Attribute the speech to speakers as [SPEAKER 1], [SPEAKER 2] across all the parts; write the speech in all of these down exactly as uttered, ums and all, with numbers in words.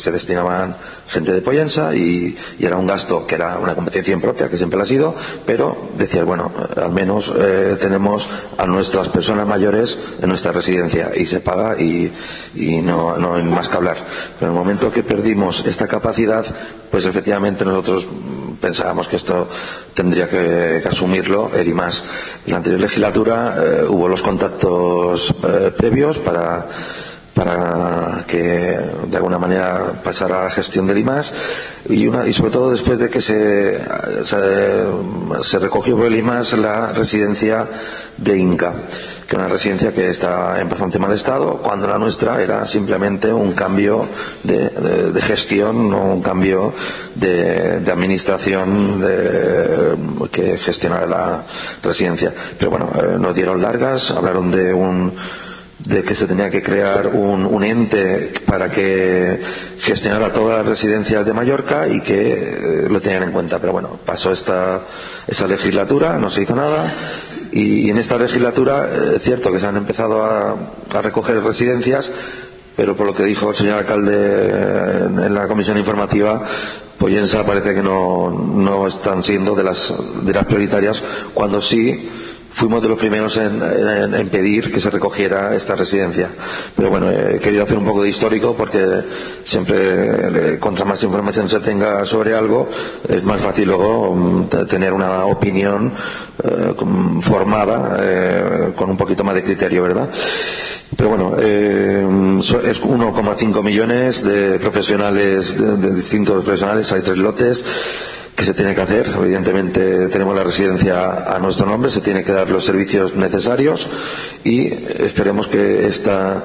[SPEAKER 1] se destinaban gente de Pollensa y, y era un gasto que era una competencia impropia, que siempre lo ha sido, pero decías, bueno, al menos eh, tenemos a nuestras personas mayores en nuestra residencia y se paga y, y no, no hay más que hablar. Pero en el momento que perdimos esta capacidad, pues efectivamente nosotros pensábamos que esto tendría que, que asumirlo el I M A S. En la anterior legislatura eh, hubo los contactos eh, previos para para que de alguna manera pasara a la gestión del I M A S y, una, y sobre todo después de que se, se, se recogió por el I M A S la residencia de Inca, que es una residencia que está en bastante mal estado, cuando la nuestra era simplemente un cambio de, de, de gestión, no un cambio de, de administración de, que gestionara la residencia. Pero bueno, eh, nos dieron largas, hablaron de un de que se tenía que crear un, un ente para que gestionara todas las residencias de Mallorca y que eh, lo tenían en cuenta. Pero bueno, pasó esta esa legislatura, no se hizo nada y, y en esta legislatura es eh, cierto que se han empezado a, a recoger residencias, pero por lo que dijo el señor alcalde en, en la comisión informativa, Pollensa parece que no, no están siendo de las, de las prioritarias, cuando sí fuimos de los primeros en, en, en pedir que se recogiera esta residencia. Pero bueno, he querido hacer un poco de histórico porque siempre, eh, contra más información se tenga sobre algo, es más fácil luego um, tener una opinión eh, formada eh, con un poquito más de criterio, ¿verdad? Pero bueno, eh, es uno coma cinco millones de profesionales, de, de distintos profesionales, hay tres lotes que se tiene que hacer. Evidentemente tenemos la residencia a nuestro nombre, se tiene que dar los servicios necesarios y esperemos que esta,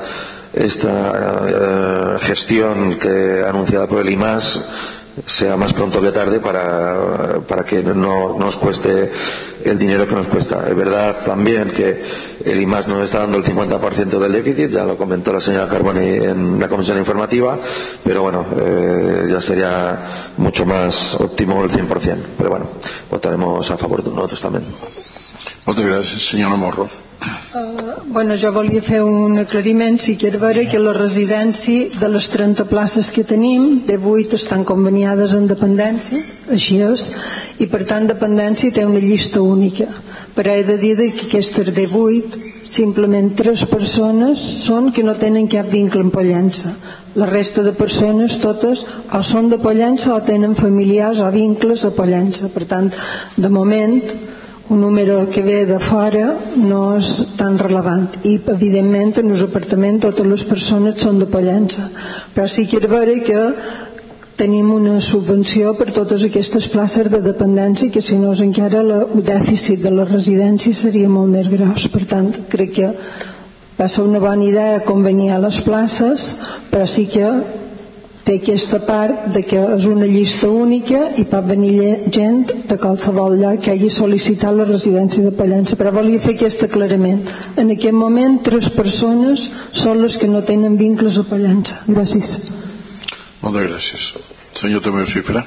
[SPEAKER 1] esta uh, gestión que anunciada por el I M A S sea más pronto que tarde para, para que no nos cueste el dinero que nos cuesta. Es verdad también que el I M A S nos está dando el cincuenta por ciento del déficit, ya lo comentó la señora Carboni en la comisión informativa, pero bueno, eh, ya sería mucho más óptimo el cien por ciento. Pero bueno, votaremos a favor de nosotros también.
[SPEAKER 2] Muchas gracias, señora Morro.
[SPEAKER 3] Uh, bueno, jo volia fer un aclariment. Sí que era vera que la residència de les trenta places que tenim, de vuit estan conveniades en dependència, així és, i per tant dependència té una llista única. Però he de dir que aquestes de vuit, simplement tres persones són que no tenen cap vincle amb Pollensa. La resta de persones, totes, o són de Pollensa o tenen familiars o vincles a Pollensa. Per tant, de moment, un número que ve de fora no és tan rellevant i evidentment en els apartaments totes les persones són de Pollensa, però sí que era vera que tenim una subvenció per totes aquestes places de dependència que si no és encara la, el dèficit de la residència seria molt més gros. Per tant, crec que va ser una bona idea conveniar les places, però sí que té aquesta part de que és una llista única i pot venir gent de qualsevol lloc que hagi sol·licitat la residència de Pollensa. Però volia fer aquest aclariment. En aquest moment, tres persones són les que no tenen vincles a Pollensa. Gràcies.
[SPEAKER 2] Moltes gràcies. Senyor Tomeu Cifra.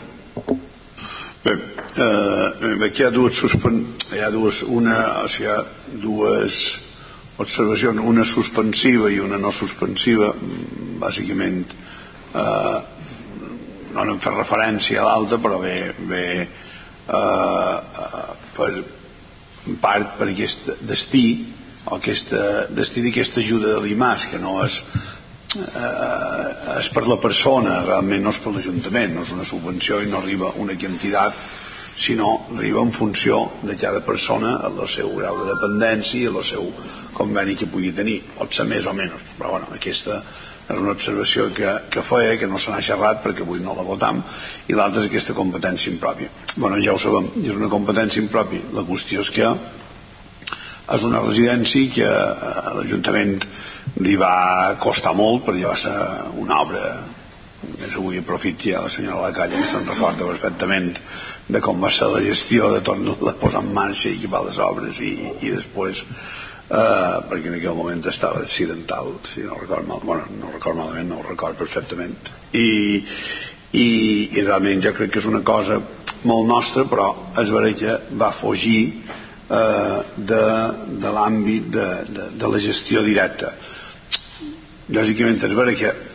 [SPEAKER 4] Bé, eh, aquí hi ha dues, suspen... hi ha dues, una, o sigui, hi ha dues observacions, una suspensiva i una no suspensiva, bàsicament. Uh, no n'hem fet referència a l'altra, però ve, ve uh, uh, per, en part per aquest destí o aquesta, destí d'aquesta ajuda de l'I M A S, que no és, uh, és per la persona, realment no és per l'Ajuntament, no és una subvenció i no arriba una quantitat, sinó arriba en funció de cada persona el seu grau de dependència i el seu conveni que pugui tenir, pot ser més o menys, però bueno, aquesta és una observació que, que feia, que no se n'ha xerrat perquè avui no la votam, i l'altra és aquesta competència impròpia. Bueno, ja ho sabem, és una competència impròpia. La qüestió és que és una residència que a l'Ajuntament li va costar molt, perquè va ser una obra, més avui aprofiti a la senyora Lacalla, que se'n recorda perfectament de com va ser la gestió de tornar-la a posar en marxa i equipar les obres i, i després Uh, perquè en aquell moment estava accidental, si no record mal, bueno, no record malament, no ho record perfectament, i, i, i realment jo crec que és una cosa molt nostra, però és vera que va fugir uh, de, de l'àmbit de, de, de la gestió directa. Lògicament és vera que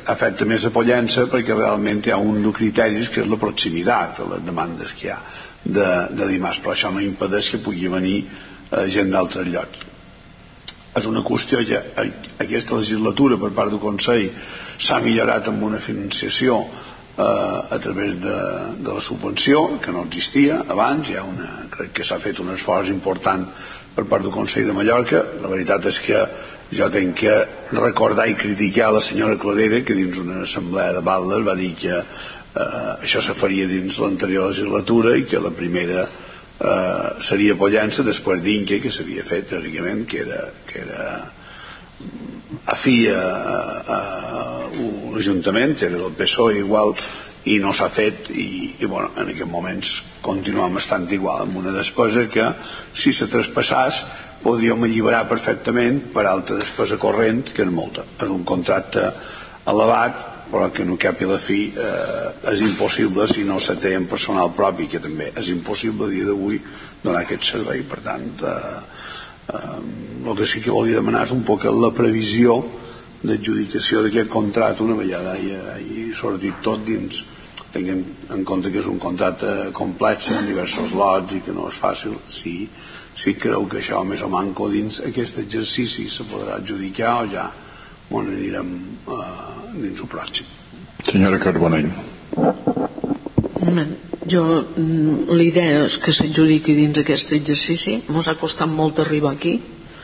[SPEAKER 4] afecta més a Pollença perquè realment hi ha un dels criteris que és la proximitat a les demandes que hi ha de, de l'IMAS, però això no impedeix que pugui venir eh, gent d'altres llocs. És una qüestió que aquesta legislatura per part del Consell s'ha millorat amb una financiació eh, a través de, de la subvenció que no existia abans. Hi ha una, crec que s'ha fet un esforç important per part del Consell de Mallorca. La veritat és que jo tenc que recordar i criticar la senyora Cladera, que dins una assemblea de Batles va dir que eh, això se faria dins l'anterior legislatura i que la primera eh, seria Pollença, després d'Inca, que s'havia fet bàsicament, que era, que era afí a, a, a l'Ajuntament, era del P S O E igual, i no s'ha fet, i, i bueno, en aquests moments continuem estant igual, amb una despesa que si se traspassés podríem alliberar perfectament per alta despesa corrent, que és molta. És un contracte elevat, però que no cap i la fi eh, és impossible si no se té en personal propi, que també és impossible a dia d'avui donar aquest servei. Per tant, eh, eh, el que sí que volia demanar és un poc la previsió d'adjudicació d'aquest contracte una vegada hi hagi sortit tot dins, tenint en compte que és un contracte complex en diversos lots i que no és fàcil. Si si creu que això més o manco dins aquest exercici se podrà adjudicar o ja on anirem eh, dins el pròxim.
[SPEAKER 2] Senyora Carbonell.
[SPEAKER 5] Jo, l'idea és que s'adjudiqui dins aquest exercici. Ens ha costat molt arribar aquí,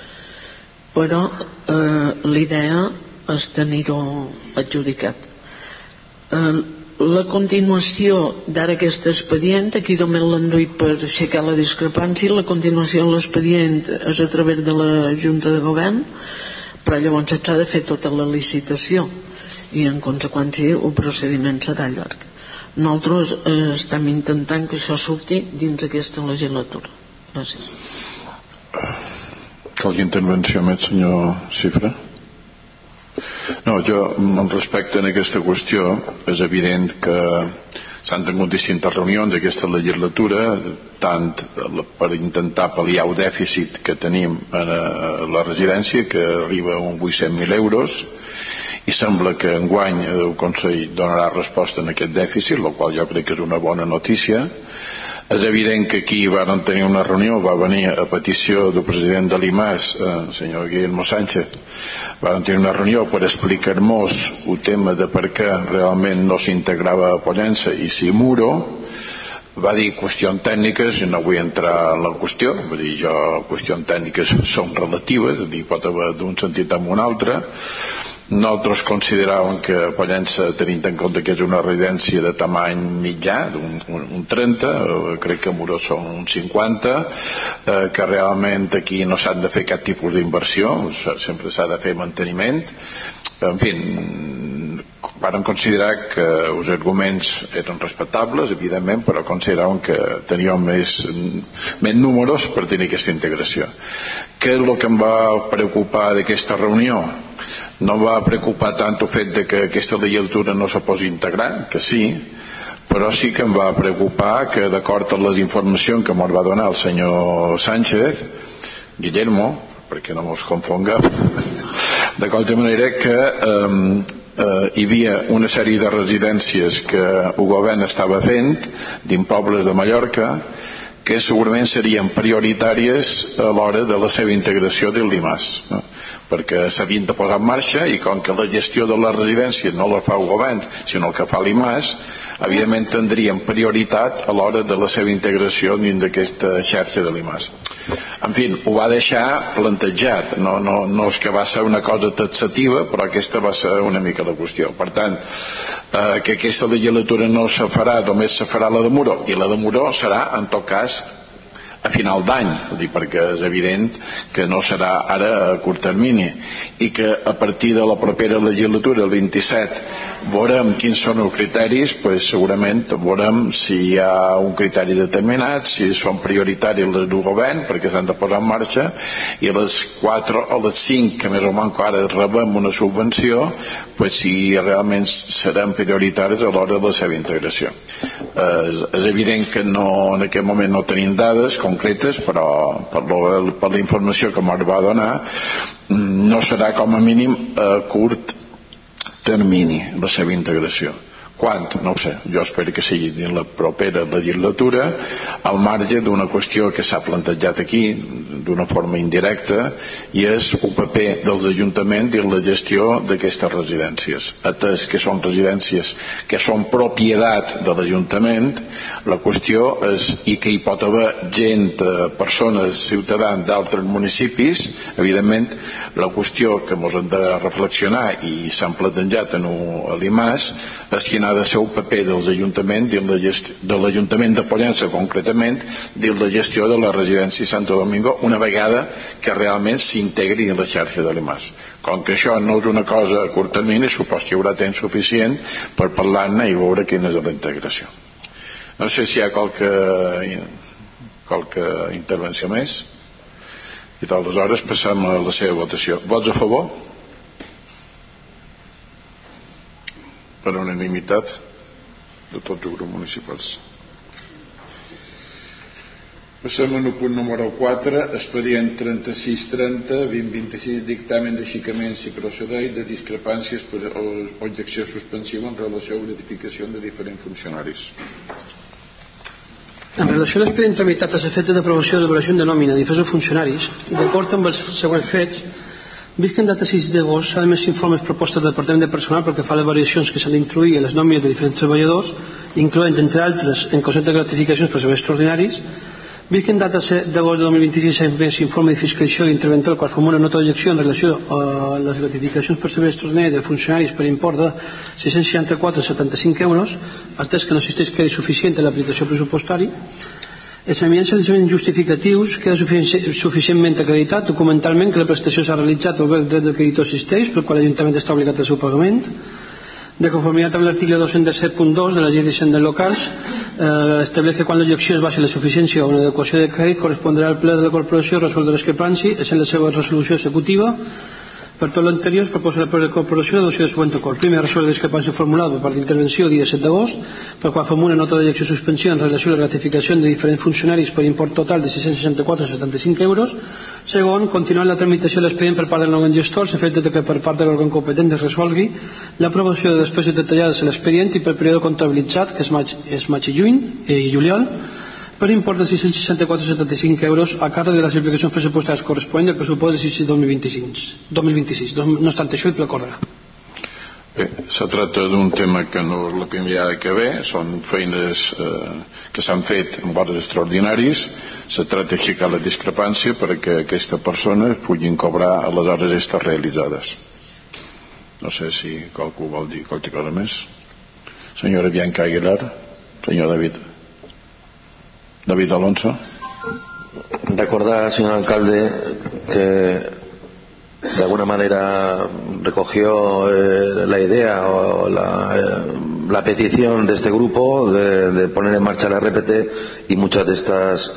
[SPEAKER 5] però eh, l'idea és tenir-ho adjudicat. Eh, La continuació d'ara aquest expedient, aquí només l'han duit per aixecar la discrepància, la continuació de l'expedient és a través de la Junta de Govern, però llavors s'ha de fer tota la licitació i en conseqüència el procediment serà llarg. Nosaltres eh, estem intentant que això surti dins aquesta legislatura. Gràcies.
[SPEAKER 2] Qualque intervenció més, senyor Cifra? No, jo, respecte a aquesta qüestió, és evident que s'han tingut distintes reunions d'aquesta legislatura, tant per intentar pal·liar el dèficit que tenim a la residència, que arriba a uns vuit-cents mil euros, i sembla que enguany el Consell donarà resposta a aquest dèficit, el qual jo crec que és una bona notícia. És evident que aquí van tenir una reunió, va venir a petició del president de l'IMAS, el senyor Guillermo Sánchez, van tenir una reunió per explicar-nos el tema de per què realment no s'integrava a Pollença i si Muro. Va dir qüestions tècniques, i no vull entrar en la qüestió, vull dir, jo qüestions tècniques són relatives, dir, pot haver d'un sentit en un altre. Nosaltres consideràvem que Pollença, tenint en compte que és una residència de tamany mitjà, d'un un trenta, crec que a Muro són un cinquanta, eh, que realment aquí no s'han de fer cap tipus d'inversió, sempre s'ha de fer manteniment. En fi, varen considerar que els arguments eren respectables, evidentment, però consideràvem que teníem més, més números per tenir aquesta integració. Què és el que em va preocupar d'aquesta reunió? No em va preocupar tant el fet de que aquesta legislatura no se posi integrar, que sí, però sí que em va preocupar que, d'acord amb les informacions que ens va donar el senyor Sánchez, Guillermo, perquè no ens confonga, de qualsevol manera que eh, eh, hi havia una sèrie de residències que el govern estava fent dins pobles de Mallorca que segurament serien prioritàries a l'hora de la seva integració dins l'IMAS, no? Perquè s'havien de posar en marxa i com que la gestió de les residències no la fa el govern sinó el que fa l'IMAS, evidentment tindrien prioritat a l'hora de la seva integració dins d'aquesta xarxa de l'IMAS. En fi, ho va deixar plantejat, no, no, no és que va ser una cosa taxativa, però aquesta va ser una mica la qüestió. Per tant, eh, que aquesta legislatura no se farà, només se farà la de Muro, i la de Muro serà en tot cas a final d'any, perquè és evident que no serà ara a curt termini i que a partir de la propera legislatura, el vint-i-set, veurem quins són els criteris, pues segurament veurem si hi ha un criteri determinat, si són prioritaris les del govern perquè s'han de posar en marxa, i a les quatre o les cinc que més o menys ara rebem una subvenció, pues si realment seran prioritaris a l'hora de la seva integració. És, és evident que no, en aquest moment no tenim dades concretes, però per, lo, per la informació que m'ha va donar no serà com a mínim a curt termini la seva integració. Quan? No ho sé, jo espero que sigui en la propera legislatura, al marge d'una qüestió que s'ha plantejat aquí d'una forma indirecta, i és el paper dels ajuntaments i la gestió d'aquestes residències. Atès que són residències que són propietat de l'Ajuntament, la qüestió és, i que hi pot haver gent, persones, ciutadans d'altres municipis, evidentment la qüestió que ens hem de reflexionar i s'han plantejat en l'I M A S és quin ha de ser el paper dels ajuntaments, de l'Ajuntament de Pollença concretament, de la gestió de la residència Santo Domingo una vegada que realment s'integri en la xarxa de l'I M A S. Com que això no és una cosa a curt termini, supos que hi haurà temps suficient per parlar-ne i veure quina és la integració. No sé si hi ha qualque, qualque intervenció més. I aleshores passem a la seva votació. Vots a favor? Per unanimitat de tots els grups municipals. Passem al punt número quatre, expedient trenta-sis trenta, vint vint-i-sis, dictamen d'aixecaments i procedeix de discrepàncies per objecció suspensiva en relació a gratificació de diferents funcionaris.
[SPEAKER 6] En relació a l'expedient tramitat a l'efecte d'aprovació de l'elaboració de nòmina de diferents funcionaris, d'acord amb els següents fets, vist que en data sis d'agost s'ha emès informes propostes del Departament de Personal pel que fa a les variacions que s'han d'introduir a les nòmines de diferents treballadors, incloent, entre altres, en concepte de gratificacions per serveis extraordinaris, vist que en data set d'agost de dos mil vint-i-sis s'ha emès informe de fiscalització de l'interventor, el qual formula una nota d'objecció en relació a les gratificacions per serveis extraordinaris de funcionaris per import de sis-cents seixanta-quatre coma setanta-cinc euros, atès que no existeix crèdit suficient en l'aplicació pressupostari. Examinant els elements justificatius, queda suficientment acreditat documentalment que la prestació s'ha realitzat o el dret del creditor existeix, pel qual l'Ajuntament està obligat al seu pagament. De conformitat amb l'article dos-cents set punt dos de la llei d'hisendes locals, eh, estableix que quan l'objecció es basa en la suficiència o en l'adequació de crèdit, correspondrà al ple de la corporació resoldre l'escrepància, essent la seva resolució executiva. Per tot l'anterior, es proposa la corporació l'adopció de següent acord. Primer, resoldre la discrepància formulada per part d'intervenció dia set d'agost, per qual formula una nota d'objecció suspensió en relació a la gratificació de diferents funcionaris per import total de sis-cents seixanta-quatre coma setanta-cinc euros. Segon, continuant la tramitació de l'expedient per part de l'òrgan gestor, s'efecte que per part de l'òrgan competent es resolgui l'aprovació de despeses detallades a l'expedient i per període comptabilitzat, que és maig, és maig i juny i juliol, per import de sis-cents seixanta-quatre coma setanta-cinc euros a càrrec de les aplicacions pressupostàries corresponents al pressupost d'exercici dos mil vint-i-sis. No obstant això, hi precorre.
[SPEAKER 2] Bé, se tracta d'un tema que no és la primera vegada que ve, són feines eh, que s'han fet en hores extraordinaris. Se tracta d'aixecar la discrepància perquè aquesta persona puguin cobrar a les hores extres realitzades. No sé si qualcú vol dir qualque cosa més. Senyora Bianca Aguilar, senyor David David Alonso.
[SPEAKER 1] Recordar al señor alcalde que de alguna manera recogió eh, la idea o la, eh, la petición de este grupo de, de poner en marcha la R P T, y muchas de estas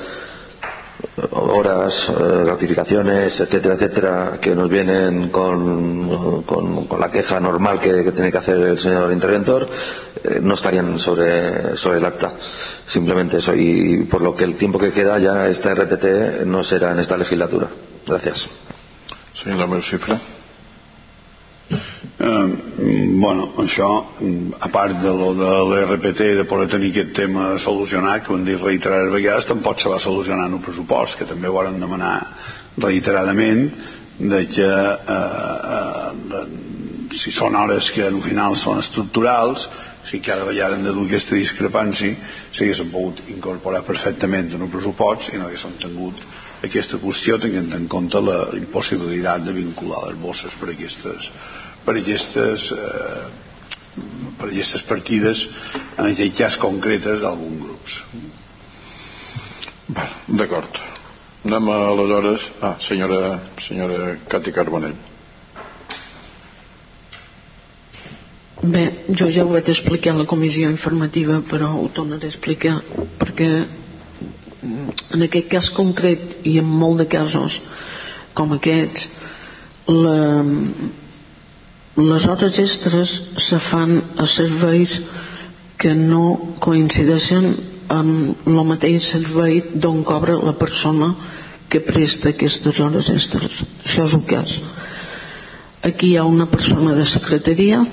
[SPEAKER 1] horas, eh, gratificaciones, etcétera, etcétera, que nos vienen con, con, con la queja normal que, que tiene que hacer el señor interventor, eh, no estarían sobre, sobre el acta. Simplemente eso, y por lo que el tiempo que queda ya esta R P T no será en esta legislatura. Gracias.
[SPEAKER 2] Señor Lameu Cifra.
[SPEAKER 4] Eh, bueno, això, a part de, lo de l'R P T, de poder tenir aquest tema solucionat, que ho hem dit reiterades vegades, tampoc se va solucionar en el pressupost, que també ho vam demanar reiteradament, de que eh, eh, si són hores que al final són estructurals, si cada vegada hem de dur aquesta discrepància, s'haguessin pogut incorporar perfectament en el pressupost i no haguessin tingut aquesta qüestió, tenint en compte la impossibilitat de vincular les bosses per aquestes per aquestes eh, per aquestes partides, en aquest cas concretes d'alguns grups.
[SPEAKER 2] D'acord. Anem aleshores... Ah, senyora, senyora Cati Carbonell.
[SPEAKER 5] Bé, jo ja ho vaig explicar a la comissió informativa, però ho tornaré a explicar perquè en aquest cas concret i en molt de casos com aquests, la, les hores extres se fan a serveis que no coincideixen amb el mateix servei d'on cobra la persona que presta aquestes hores extres. Això és el cas. Aquí hi ha una persona de secretaria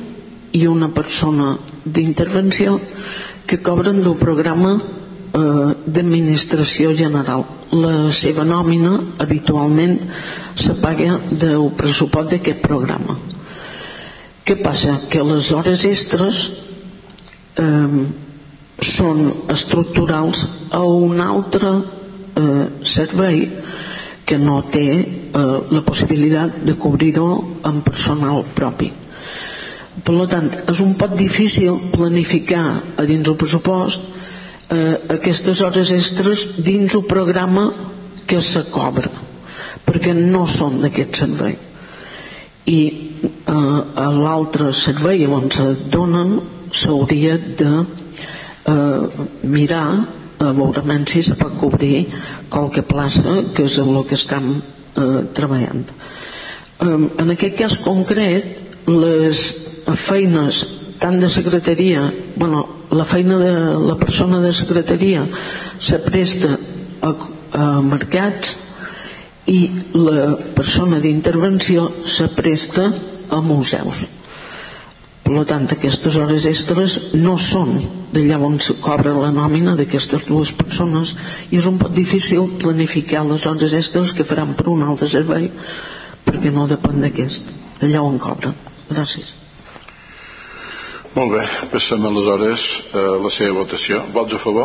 [SPEAKER 5] i una persona d'intervenció que cobren del programa eh, d'administració general. La seva nòmina habitualment se paga del pressupost d'aquest programa. Què passa? Que les hores extres eh, són estructurals a un altre eh, servei que no té eh, la possibilitat de cobrir-ho amb personal propi. Per tant, és un poc difícil planificar a dins el pressupost eh, aquestes hores extres dins el programa que se cobra, perquè no són d'aquest servei. I eh, a l'altre servei on se donen s'hauria de eh, mirar a veure si se pot cobrir qualque plaça, que és el que estem eh, treballant. Eh, en aquest cas concret, les feines tant de secretaria, bueno, la feina de la persona de secretaria se presta a, a mercats i la persona d'intervenció se presta a museus. Per tant, aquestes hores extres no són d'allà on se cobra la nòmina d'aquestes dues persones i és un poc difícil planificar les hores extres que faran per un altre servei perquè no depèn d'aquest, d'allà on cobren. Gràcies.
[SPEAKER 2] Molt bé, passem aleshores a la seva votació. Vots a favor?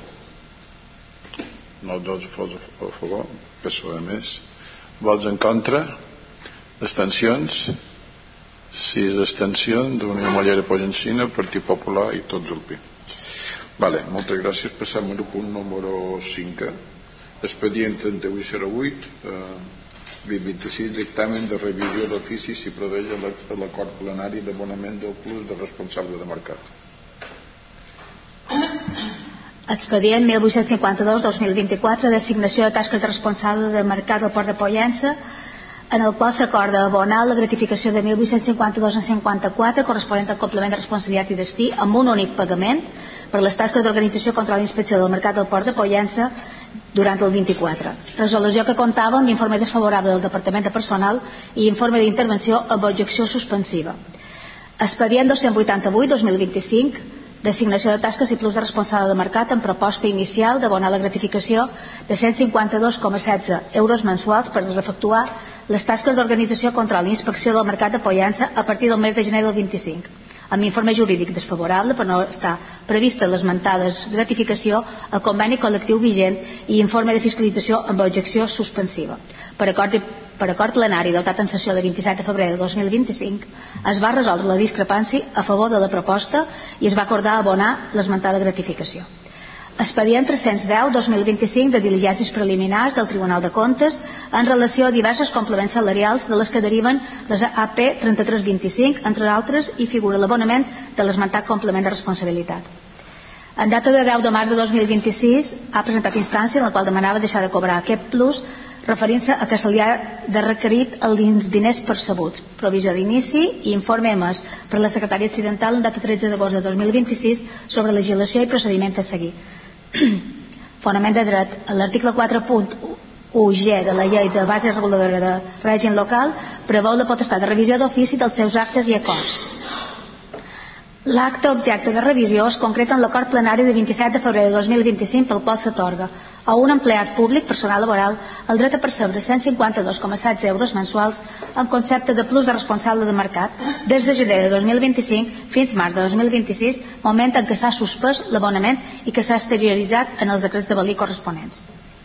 [SPEAKER 2] No, dos vots a favor. P S O E més. Vots en contra? Abstencions? Sis abstencions d'Unió Mollera Pollancina, Partit Popular i tots el P I. Vale, moltes gràcies. Passem al punt número cinc. Expedient trenta-vuit zero vuit, eh, vint vint-i-sis, dictamen de revisió d'ofici si preveix l'acord plenari d'abonament del plus de responsable de mercat.
[SPEAKER 7] Expedient mil vuit-cents cinquanta-dos dos mil vint-i-quatre d'assignació de tasques de responsable de mercat del Port de Pollença, en el qual s'acorda abonar la gratificació de mil vuit-cents cinquanta-dos en cinquanta-quatre corresponent al complement de responsabilitat i destí amb un únic pagament per les tasques d'organització, control i inspecció del mercat del Port de Pollença durant el vint-i-quatre. Resolució que comptava amb informe desfavorable del Departament de Personal i informe d'intervenció amb objecció suspensiva. Expedient dos-cents vuitanta-vuit dos mil vint-i-cinc d'assignació de tasques i plus de responsable de mercat amb proposta inicial d'abonar la gratificació de cent cinquanta-dos coma setze euros mensuals per refactuar les tasques d'organització, control i inspecció del mercat de Pollença a partir del mes de gener del vint-i-cinc. Amb informe jurídic desfavorable per no estar prevista l'esmentades gratificació, el conveni col·lectiu vigent i informe de fiscalització amb objecció suspensiva. Per acord, per acord plenari dotat en sessió de vint-i-set de febrer de dos mil vint-i-cinc es va resoldre la discrepància a favor de la proposta i es va acordar abonar l'esmentada gratificació. Expedient tres-cents deu dos mil vint-i-cinc de diligències preliminars del Tribunal de Comptes en relació a diversos complements salarials de les que deriven les A P trenta-tres vint-i-cinc, entre altres, i figura l'abonament de l'esmentat complement de responsabilitat. En data de deu de març de dos mil vint-i-sis ha presentat instància en la qual demanava deixar de cobrar aquest plus referint-se a que se li ha de requerit els diners percebuts, provisió d'inici i informe emès per la secretària accidental en data tretze d'agost de dos mil vint-i-sis sobre legislació i procediment a seguir. Fonament de dret. L'article quatre punt u G de la llei de base reguladora de règim local preveu la potestat de revisió d'ofici dels seus actes i acords. L'acte objecte de revisió es concreta en l'acord plenari de vint-i-set de febrer de dos mil vint-i-cinc pel qual s'atorga a un empleat públic personal laboral el dret a percebre cent cinquanta-dos coma setze euros mensuals en concepte de plus de responsable de mercat des de gener de dos mil vint-i-cinc fins març de dos mil vint-i-sis, moment en què s'ha suspès l'abonament i que s'ha exterioritzat en els decrets de valí corresponents.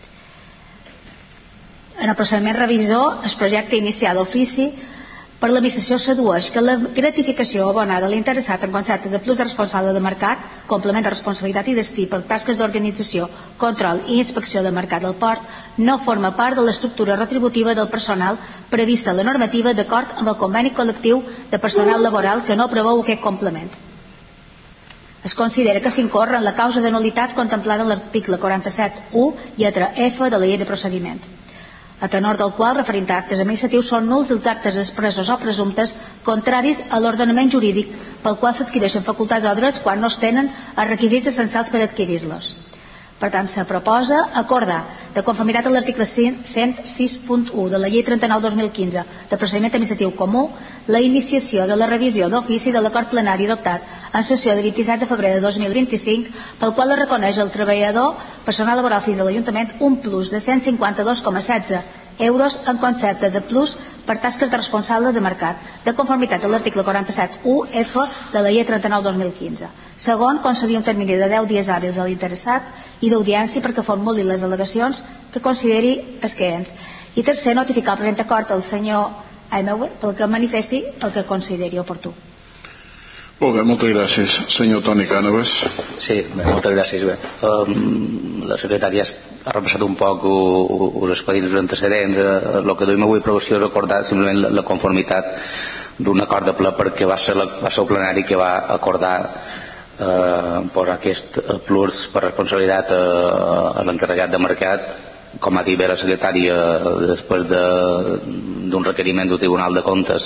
[SPEAKER 7] En el procediment revisor es projecta iniciar d'ofici per l'administració s'adueix que la gratificació abonada a l'interessat en concepte de plus de responsable de mercat, complement de responsabilitat i destí per tasques d'organització, control i inspecció de mercat del port, no forma part de l'estructura retributiva del personal prevista a la normativa d'acord amb el conveni col·lectiu de personal laboral que no preveu aquest complement. Es considera que s'incorre en la causa de nul·litat contemplada en l'article quaranta-set u lletra F de la llei de procediment, a tenor del qual, referint a actes administratius, són nuls els actes expressos o presumptes contraris a l'ordenament jurídic pel qual s'adquireixen facultats o drets quan no es tenen els requisits essencials per adquirir-los. Per tant, se proposa acordar, de conformitat a l'article cent sis punt u de la llei trenta-nou dos mil quinze de procediment administratiu comú, la iniciació de la revisió d'ofici de l'acord plenari adoptat en sessió de vint-i-set de febrer de dos mil vint-i-cinc, pel qual es reconeix al treballador personal laboral fix de l'Ajuntament un plus de cent cinquanta-dos coma setze euros en concepte de plus per tasques de responsable de mercat, de conformitat a l'article quaranta-set u efa de la llei trenta-nou dos mil quinze. Segon, concedir un termini de deu dies hàbils a l'interessat i d'audiència perquè formuli les al·legacions que consideri escaents. I tercer, notificar el present acord al senyor A M W pel que manifesti el que consideri oportú.
[SPEAKER 2] Molt bé, moltes gràcies. Senyor Toni Cànovas.
[SPEAKER 8] Sí, bé, moltes gràcies. Bé. Um, la secretària ha repassat un poc els expedients, els antecedents. Uh, el que duim avui aprovació és acordar simplement la, la conformitat d'un acord de ple perquè va ser, la, va ser el plenari que va acordar eh, posar aquest plus per responsabilitat a, a l'encarregat de mercat, com ha dit bé la secretària, després d'un de, requeriment del Tribunal de Comptes.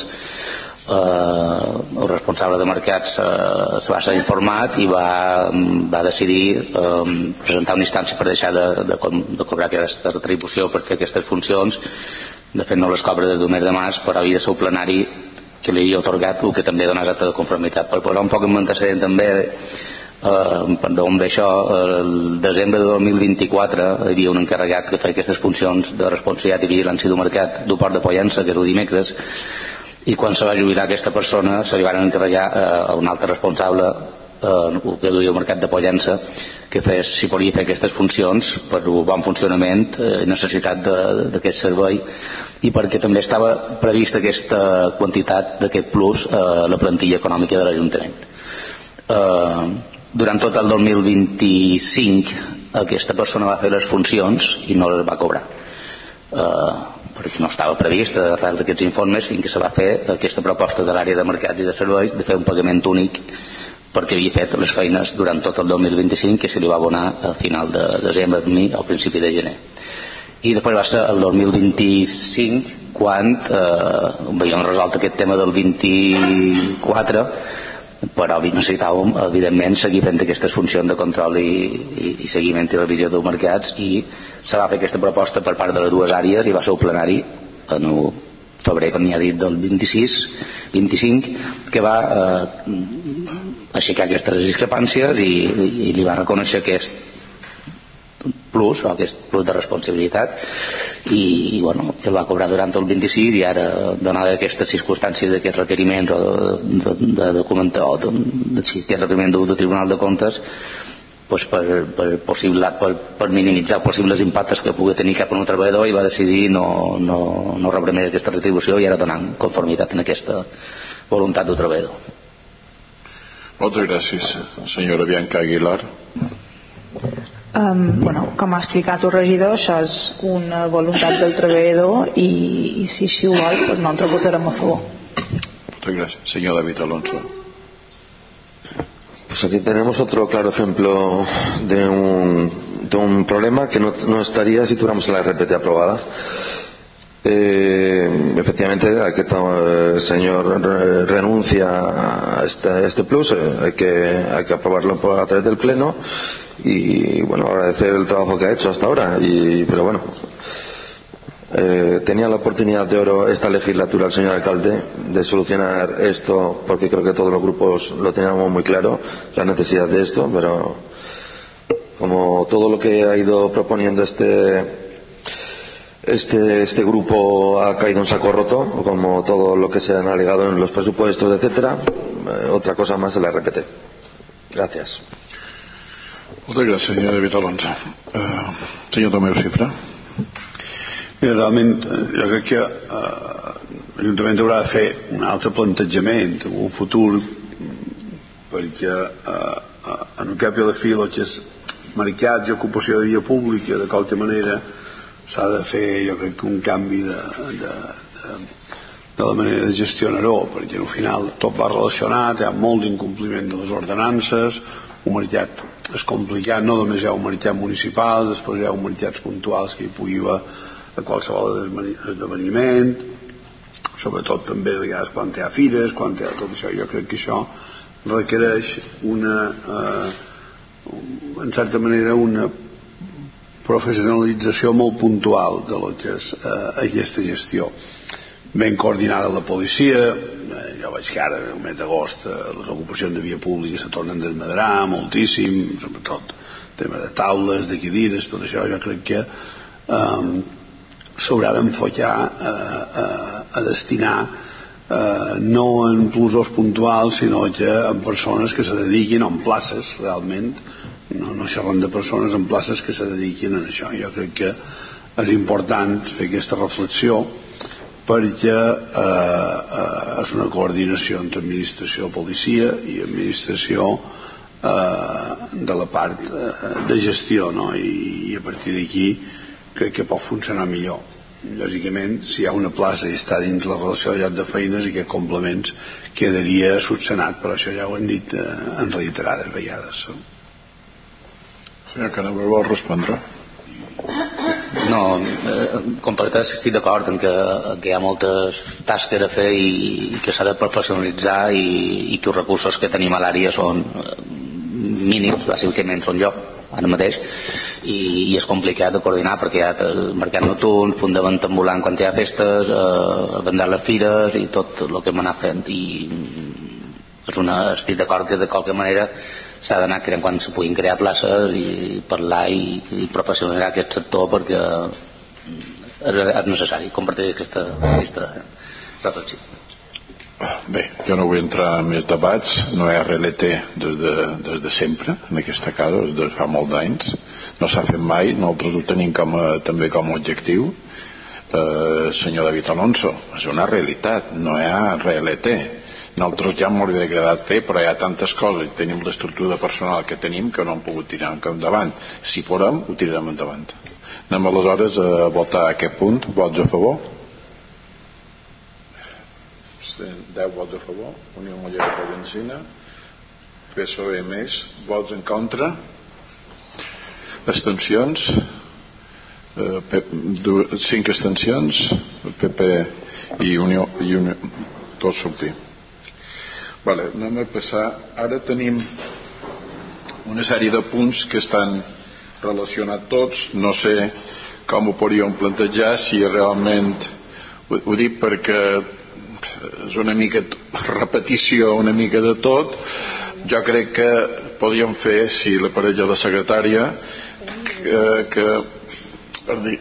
[SPEAKER 8] Eh, el responsable de mercats eh, se va ser informat i va, va decidir eh, presentar una instància per deixar de, de, de cobrar aquesta retribució per fer aquestes funcions. De fet no les cobra des del mes de març, però havia de ser el plenari que li havia otorgat el que també dona acte de conformitat. Per posar un poc en antecedent també eh, per d'on ve això, el desembre de dos mil vint-i-quatre hi havia un encarregat que feia aquestes funcions de responsabilitat i vigilància del mercat del Port de Pollença, que és el dimecres, i quan se va jubilar aquesta persona se li van encarregar eh, a un altre responsable eh, que duia el mercat de Pollença que fes, si podia fer aquestes funcions per el bon funcionament i eh, necessitat d'aquest servei i perquè també estava prevista aquesta quantitat d'aquest plus a eh, la plantilla econòmica de l'Ajuntament. Eh, durant tot el dos mil vint-i-cinc aquesta persona va fer les funcions i no les va cobrar. Eh, perquè no estava previst arrel d'aquests informes fins que se va fer aquesta proposta de l'àrea de mercats i de serveis de fer un pagament únic perquè havia fet les feines durant tot el dos mil vint-i-cinc que se li va abonar a final de desembre al principi de gener. I després va ser el dos mil vint-i-cinc quan eh, havíem resolt aquest tema del vint-i-quatre, però necessitàvem evidentment seguir fent aquestes funcions de control i, i, i seguiment i revisió dels mercats i se va fer aquesta proposta per part de les dues àrees i va ser el plenari en el febrer, com n'hi ha dit, del vint-i-sis vint-i-cinc que va eh, aixecar aquestes discrepàncies i, i li va reconèixer aquest plus, o aquest plus de responsabilitat i, i bueno, el va cobrar durant el vint-i-sis i ara, donada aquestes circumstàncies d'aquests requeriments o de, de, de documentar o de, de, sí, aquest requeriment del, del Tribunal de Comptes pues per, per, possible, per, per minimitzar possibles impactes que pugui tenir cap a un treballador i va decidir no, no, no rebre més aquesta retribució i ara donant conformitat en aquesta voluntat del treballador.
[SPEAKER 2] Moltes gràcies, senyora Bianca Aguilar.
[SPEAKER 9] Um, bueno, com ha explicat el regidor, això és una voluntat del treballador i, i si així ho vol, doncs nosaltres votarem a favor.
[SPEAKER 2] Moltes gràcies. Senyor David Alonso.
[SPEAKER 1] Pues aquí tenemos otro claro ejemplo de un, de un problema que no, no estaría si tuviéramos la R P T aprobada. Eh, efectivamente, aquí el señor renuncia a este, a este plus, eh, hay, que, hay que aprobarlo a través del Pleno y bueno, agradecer el trabajo que ha hecho hasta ahora, y, pero bueno, eh, tenía la oportunidad de oro esta legislatura el señor alcalde de solucionar esto, porque creo que todos los grupos lo teníamos muy claro, la necesidad de esto, pero como todo lo que ha ido proponiendo este Este, este grupo ha caído en saco roto, como todo lo que se han alegado en los presupuestos, etcétera. Eh, otra cosa más se la R P T. Gracias.
[SPEAKER 2] Moltes gràcies, senyor David Alonso. Uh, senyor Tomeu Cifra.
[SPEAKER 4] Mira, realment, jo crec que uh, l'Ajuntament haurà de fer un altre plantejament en un futur, perquè uh, uh, en el cap i a la fi el que és mercats i ocupació de via pública, de qualque manera s'ha de fer, jo crec, un canvi de, de, de, de la manera de gestionar-ho, perquè al final tot va relacionat, hi ha molt d'incompliment de les ordenances, un mercat és complicat, no només hi ha un mercat municipal, després hi ha un mercats puntuals que hi pugui haver a qualsevol esdeveniment, sobretot també a vegades quan hi ha fires, quan hi ha tot això. Jo crec que això requereix una, eh, en certa manera, una professionalització molt puntual de lo que és eh, aquesta gestió. Ben coordinada la policia, eh, jo veig que ara, el mes d'agost, eh, les ocupacions de via pública se tornen a desmadrar moltíssim, sobretot tema de taules, de cadires, tot això jo crec que eh, s'haurà d'enfocar a, a, a destinar eh, no en plusos puntuals, sinó que en persones que se dediquin, en places realment, no, no xerrant de persones, en places que se dediquin a això. Jo crec que és important fer aquesta reflexió perquè eh, eh, és una coordinació entre administració, policia i administració eh, de la part eh, de gestió, no? I, i a partir d'aquí crec que pot funcionar millor. Lògicament, si hi ha una plaça i està dins la relació de lloc de feines, i aquests complements quedaria subsanat, però això ja ho hem dit eh, en reiterades vegades.
[SPEAKER 2] Senyor Canavó, vol respondre?
[SPEAKER 8] No, eh, comparteix, estic d'acord en que, que hi ha moltes tasques a fer i, i que s'ha de professionalitzar i, i que els recursos que tenim a l'àrea són mínims, bàsicament són jo ara mateix, i, i és complicat de coordinar perquè hi ha el mercat nocturn, punt de venda ambulant quan hi ha festes, eh, vendre les fires i tot el que hem anat fent, i és una, estic d'acord que de qualque manera s'ha d'anar creant quan se puguin crear places i parlar i, i professionalitzar aquest sector perquè és necessari compartir aquesta, aquesta reflexió.
[SPEAKER 2] Bé, jo no vull entrar en més debats, no hi ha R L T des de, des de sempre en aquesta casa, des de fa molts anys, no s'ha fet mai, nosaltres ho tenim com a, també com a objectiu. Eh, senyor David Alonso, és una realitat, no hi ha R L T. Nosaltres ja m'ho hauria agradat fer, però hi ha tantes coses i tenim l'estructura personal que tenim que no hem pogut tirar endavant. Si podem, ho tirarem endavant. Anem aleshores a votar aquest punt. Vots a favor? deu vots a favor. Unió Mollera Palencina. P S O E més. Vots en contra? Abstencions? cinc abstencions. P P i Unió, i Unió tot sortir. Vale, anem a passar. Ara tenim una sèrie de punts que estan relacionats tots. No sé com ho podríem plantejar, si realment ho, ho dic perquè és una mica repetició una mica de tot. Jo crec que podríem fer, si la parella de la secretària, que, que per dir,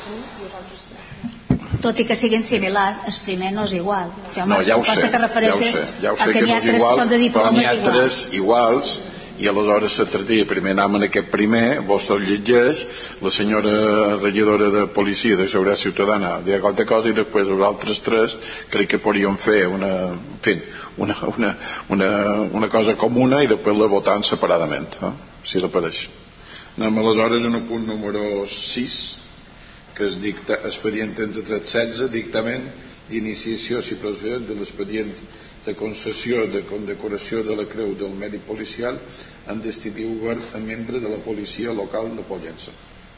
[SPEAKER 7] tot i que siguin similars, el primer no és igual. Jo
[SPEAKER 2] no, ja ho sé, ja ho sé, ja ho sé que, que no és igual, però n'hi ha tres iguals, i aleshores l'altre dia primer anàvem en aquest primer, vostè el llegeix, la senyora regidora de policia de seguretat ciutadana dirà qualque cosa, i després els altres tres crec que podríem fer una, en fi, una, una, una, una cosa comuna i després la votant separadament, eh? Si l'apareix. Anem aleshores en el punt número sis, que es dicta expedient trenta-tres setze, dictamen d'iniciació si procedent de l'expedient de concessió de condecoració de la Creu del Mèrit Policial en distintiu obert a membre de la policia local de Pollença.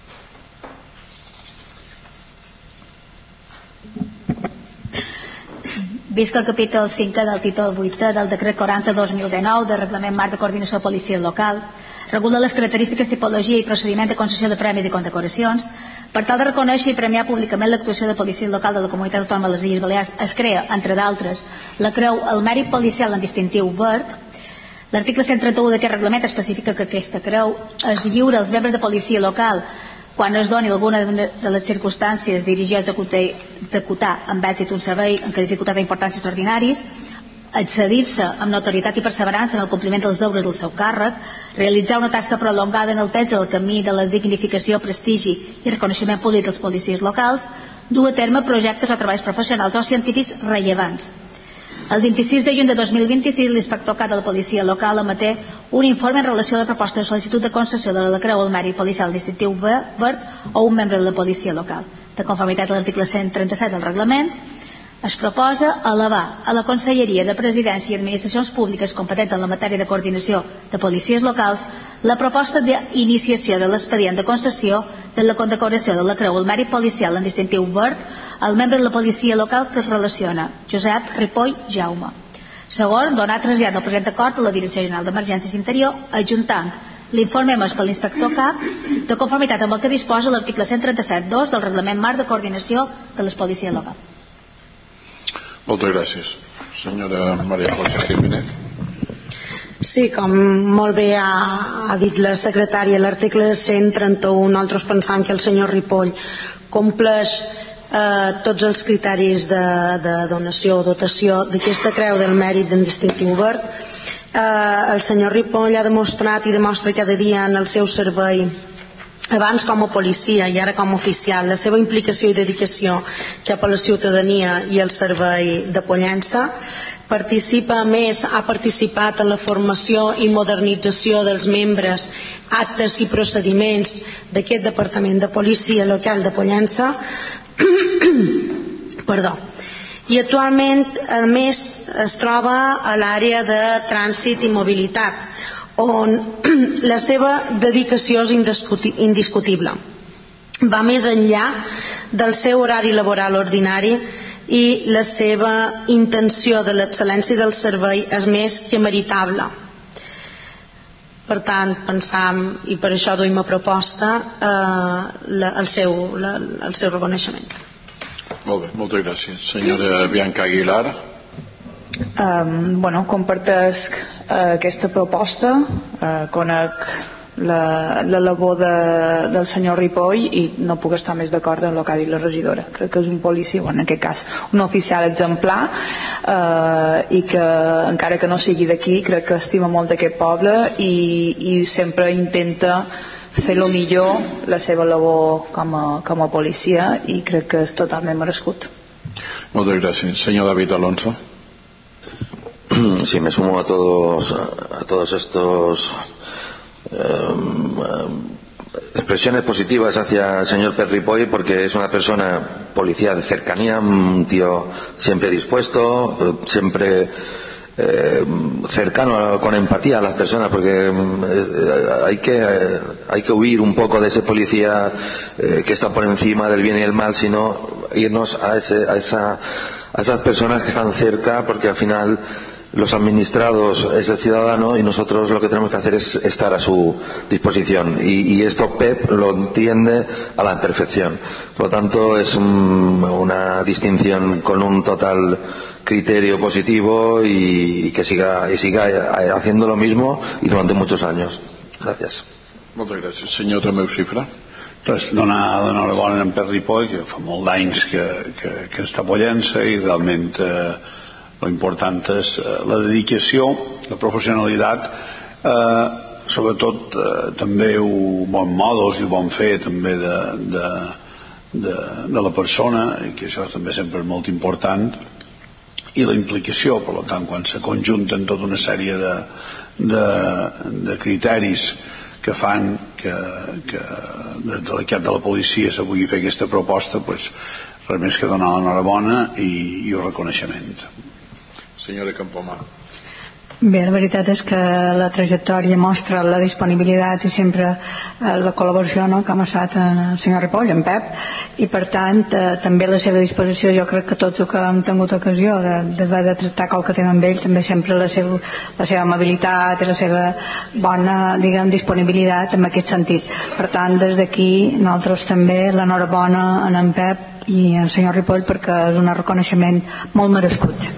[SPEAKER 7] Vist que el capítol cinquè del títol vuitè del decret quaranta dos mil dinou de Reglament Marc de Coordinació de Policia Local regula les característiques, tipologia i procediment de concessió de premis i condecoracions. Per tal de reconèixer i premiar públicament l'actuació de policia local de la Comunitat Autònoma de les Illes Balears, es crea, entre d'altres, la Creu al Mèrit Policial en distintiu verd. L'article cent trenta-u d'aquest reglament especifica que aquesta creu es lliura als membres de policia local quan es doni alguna de les circumstàncies dirigir a executar, executar amb èxit un servei en què dificultat d'importància extraordinaris, accedir-se amb notorietat i perseverança en el compliment dels deures del seu càrrec, realitzar una tasca prolongada en el temps del camí de la dignificació, prestigi i reconeixement públic dels policies locals, dur a terme projectes o treballs professionals o científics rellevants. El vint-i-sis de juny de dos mil vint-i-sis, l'inspector cap de la policia local emeté un informe en relació a la proposta de sol·licitud de concessió de la Creu al Mèrit Policial distintiu verd o un membre de la policia local. De conformitat a l'article cent trenta-set del reglament, es proposa elevar a la Conselleria de Presidència i Administracions Públiques competent en la matèria de coordinació de policies locals la proposta d'iniciació de l'expedient de concessió de la condecoració de la Creu al Mèrit Policial en distintiu verd al membre de la policia local que es relaciona, Josep Ripoll Jaume. Segon, donar trasllat del present acord a la Direcció General d'Emergències Interior, adjuntant L'informem és que l'inspector cap, de conformitat amb el que disposa l'article cent trenta-set punts dos del Reglament Marc de Coordinació de les Policies Locals.
[SPEAKER 2] Moltes gràcies. Senyora Maria José Jiménez.
[SPEAKER 10] Sí, com molt bé ha, ha dit la secretària, l'article cent trenta-u, nosaltres pensam que el senyor Ripoll compleix eh, tots els criteris de, de donació o dotació d'aquesta creu del mèrit d'en distintiu verd. Eh, el senyor Ripoll ha demostrat i demostra cada dia en el seu servei, abans com a policia i ara com a oficial, la seva implicació i dedicació cap a la ciutadania i el servei de Pollença. Participa, a més, ha participat en la formació i modernització dels membres, actes i procediments d'aquest Departament de Policia Local de Pollença. Perdó. I actualment, a més, es troba a l'àrea de trànsit i mobilitat, on la seva dedicació és indiscutible. Va més enllà del seu horari laboral ordinari i la seva intenció de l'excel·lència del servei és més que meritable. Per tant, pensam, i per això duim a proposta, eh, la, el, seu, la, el seu reconeixement.
[SPEAKER 2] Molt bé, moltes gràcies. Senyora Bianca Aguilar.
[SPEAKER 9] Um, bueno, compartesc uh, aquesta proposta, uh, conec la, la labor de, del senyor Ripoll i no puc estar més d'acord amb el que ha dit la regidora. Crec que és un policia, bueno, en aquest cas un oficial exemplar, eh, i que encara que no sigui d'aquí crec que estima molt aquest poble i, i sempre intenta fer el millor la seva labor com a, com a policia, i crec que és totalment merescut.
[SPEAKER 2] Moltes gràcies. Senyor David Alonso.
[SPEAKER 1] Sí, me sumo a todos a todos estos Eh, expresiones positivas hacia el señor Pep Ripoll, porque es una persona policía de cercanía, un tío siempre dispuesto, siempre eh, cercano, con empatía a las personas, porque eh, hay que eh, hay que huir un poco de ese policía eh, que está por encima del bien y el mal, sino irnos a ese, a esa a esas personas que están cerca, porque al final los administrados es el ciudadano y nosotros lo que tenemos que hacer es estar a su disposición, y, y esto Pep lo entiende a la perfección. Por lo tanto, es un, una distinción con un total criterio positivo, y, y que siga, y siga haciendo lo mismo y durante muchos años. Gracias.
[SPEAKER 2] Moltes gràcies. Senyor Tomeu Xifra.
[SPEAKER 4] Res, donar l'enhorabona a en Pep Ripoll, que fa molt d'anys que, que, que està a Pollença, i realment eh, l'important és eh, la dedicació, la professionalitat, eh, sobretot eh, també un bon modus i un bon fer també de, de, de, de la persona, i que això també sempre és molt important, i la implicació. Per tant, quan se conjunten tota una sèrie de, de, de criteris que fan que, que des de l'equip de la policia se pugui fer aquesta proposta, doncs res més que donar l'enhorabona i, i el reconeixement.
[SPEAKER 2] Senyora Campomar.
[SPEAKER 3] Bé, la veritat és que la trajectòria mostra la disponibilitat i sempre eh, la col·laboració, no?, que ha estat el senyor Ripoll, en Pep, i per tant eh, també la seva disposició. Jo crec que tots que hem tingut ocasió d'haver de, de tractar qualque tema amb ell, també sempre la seva, la seva amabilitat i la seva bona, diguem, disponibilitat en aquest sentit. Per tant, des d'aquí nosaltres també l'enhorabona a en Pep i al senyor Ripoll, perquè és un reconeixement molt merescut.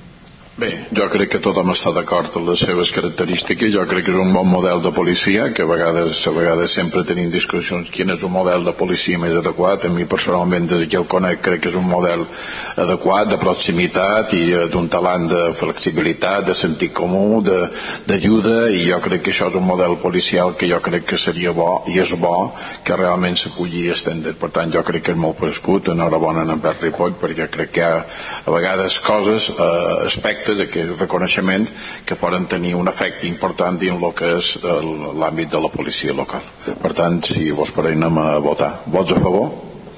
[SPEAKER 2] Bé, jo crec que tothom està d'acord amb les seves característiques. Jo crec que és un bon model de policia, que a vegades, a vegades sempre tenim discussions quin és un model de policia més adequat. A mi personalment, des que el conec, crec que és un model adequat, de proximitat i d'un talent de flexibilitat, de sentit comú, d'ajuda, i jo crec que això és un model policial que jo crec que seria bo, i és bo, que realment se pugui estendre. Per tant, jo crec que és molt prescut. Enhorabona a en Pep Ripoll, perquè crec que hi ha a vegades coses, eh, aspectes d'aquest reconeixement que poden tenir un efecte important dins el que és l'àmbit de la policia local. Per tant, si vos pareix, anem a votar. Vots a favor?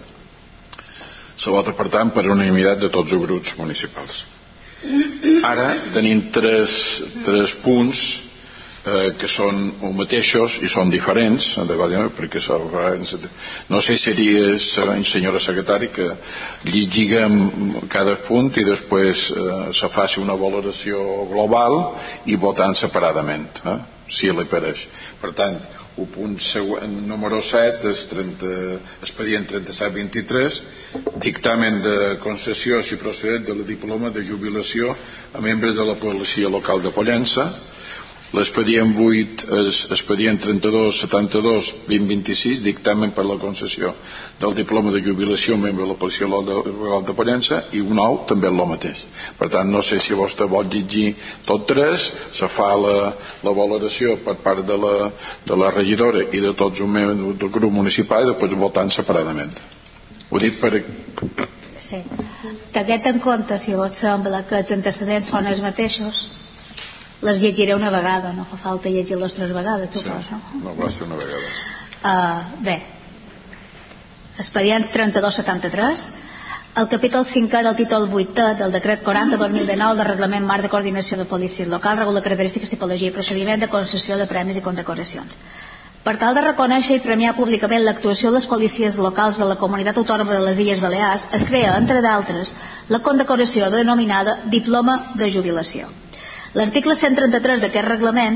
[SPEAKER 2] Se vota, per tant, per unanimitat de tots els grups municipals. Ara tenim tres, tres punts eh, que són els mateixos i són diferents, perquè no sé si seria, senyora secretari, que llegiguem cada punt i després eh, se faci una valoració global i votant separadament, eh? si li pareix. Per tant, el punt següent, número set, és expedient trenta-set vint-i-tres, dictamen de concessió si procedent de la diploma de jubilació a membres de la policia local de Pollença. L'expedient vuit és expedient trenta-dos setanta-dos vint vint-i-sis, dictamen per la concessió del diploma de jubilació a membre de la policia local de Pollença, i un nou també el mateix. Per tant, no sé si vostè vol llegir tot tres, se fa la, la valoració per part de la, de la regidora i de tots els membres del grup municipal i després votant separadament. Ho dic per...
[SPEAKER 7] Sí. Tenint en compte, si vos sembla que els antecedents són els mateixos, les llegiré una vegada, no fa falta llegir-les tres vegades, suposo.
[SPEAKER 2] Sí, no va ser una vegada.
[SPEAKER 7] Uh, bé, expedient trenta-dos setanta-tres, el capítol cinquè del títol vuitè del decret quaranta dos mil dinou del reglament marc de coordinació de policies local regula característiques, tipologia i procediment de concessió de premis i condecoracions. Per tal de reconèixer i premiar públicament l'actuació de les policies locals de la Comunitat Autònoma de les Illes Balears, es crea, entre d'altres, la condecoració denominada Diploma de Jubilació. L'article cent trenta-tres d'aquest reglament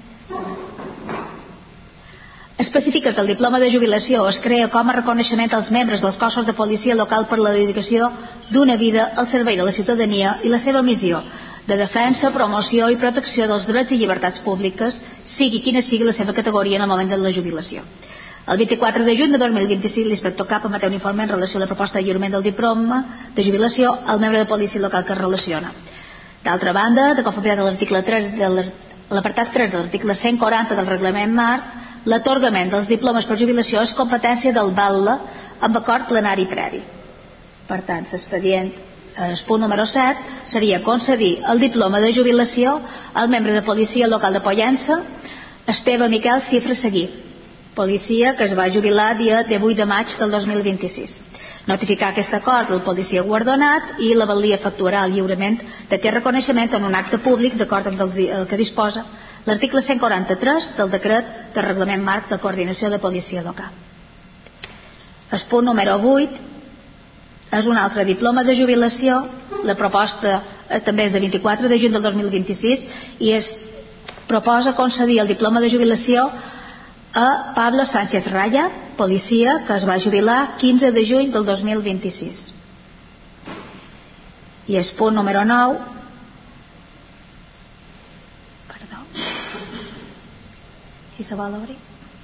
[SPEAKER 7] especifica que el diploma de jubilació es crea com a reconeixement als membres dels cossos de policia local per la dedicació d'una vida al servei de la ciutadania i la seva missió de defensa, promoció i protecció dels drets i llibertats públiques, sigui quina sigui la seva categoria en el moment de la jubilació. El vint-i-quatre de juny de dos mil vint-i-cinc, l'inspector cap emeté un informe en relació a la proposta de lliurament del diploma de jubilació al membre de policia local que es relaciona. D'altra banda, de conformitat a l'article tres de l'apartat tres de l'article cent quaranta del reglament marc, l'atorgament dels diplomes per jubilació és competència del B A L L amb acord plenari previ. Per tant, l'expedient, el punt número set, seria concedir el diploma de jubilació al membre de policia local de Pollença, Esteve Miquel Cifra Seguí, policia que es va jubilar dia divuit de maig del dos mil vint-i-sis. Notificar aquest acord al policia guardonat i la valia efectuarà el lliurament d'aquest reconeixement en un acte públic d'acord amb el que disposa l'article cent quaranta-tres del decret de reglament marc de coordinació de policia local. El punt número vuit és un altre diploma de jubilació. La proposta també és de vint-i-quatre de juny del dos mil vint-i-sis i es proposa concedir el diploma de jubilació a Pablo Sánchez Raya, policia que es va jubilar quinze de juny del dos mil vint-i-sis. I el punt número nou, perdó, si se vol obrir.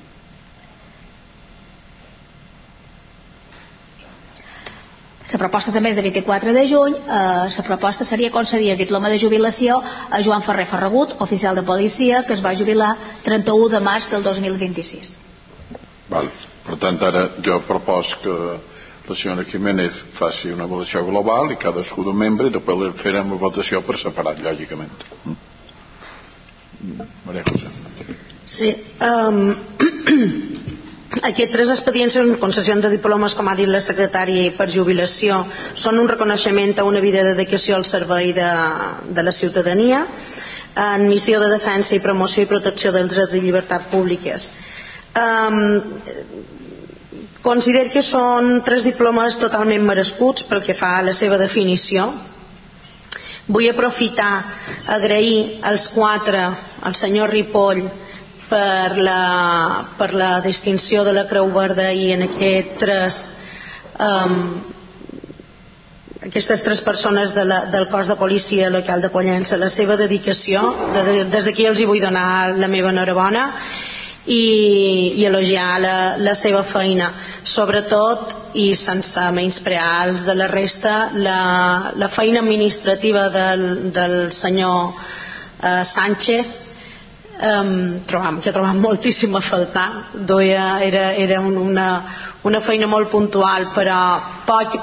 [SPEAKER 7] La proposta també és de vint-i-quatre de juny. La proposta seria concedir el diploma de jubilació a Joan Ferrer Ferragut, oficial de policia, que es va jubilar trenta-u de març del dos mil vint-i-sis.
[SPEAKER 2] Val. Per tant, ara jo propos que la senyora Jiménez faci una votació global i cadascú de membre i després farem la votació per separat, lògicament. Maria José.
[SPEAKER 10] Sí. Um, Aquests tres expedients en concessió de diplomes, com ha dit la secretària, per jubilació, són un reconeixement a una vida de dedicació al servei de, de la ciutadania, en missió de defensa i promoció i protecció dels drets i llibertats públiques. Um, considero que són tres diplomes totalment merescuts pel que fa a la seva definició. Vull aprofitar a agrair als quatre, al senyor Ripoll, per la, per la distinció de la Creu Verda i en aquest tres, um, aquestes tres persones de la, del cos de policia local de Pollença, la seva dedicació. De, de, des d'aquí els hi vull donar la meva enhorabona i, i elogiar la, la seva feina, sobretot i sense menysprear de la resta la, la feina administrativa del, del senyor uh, Sánchez. Um, trobam, que trobam moltíssim a faltar. Doia, era, era una, una feina molt puntual, però poc,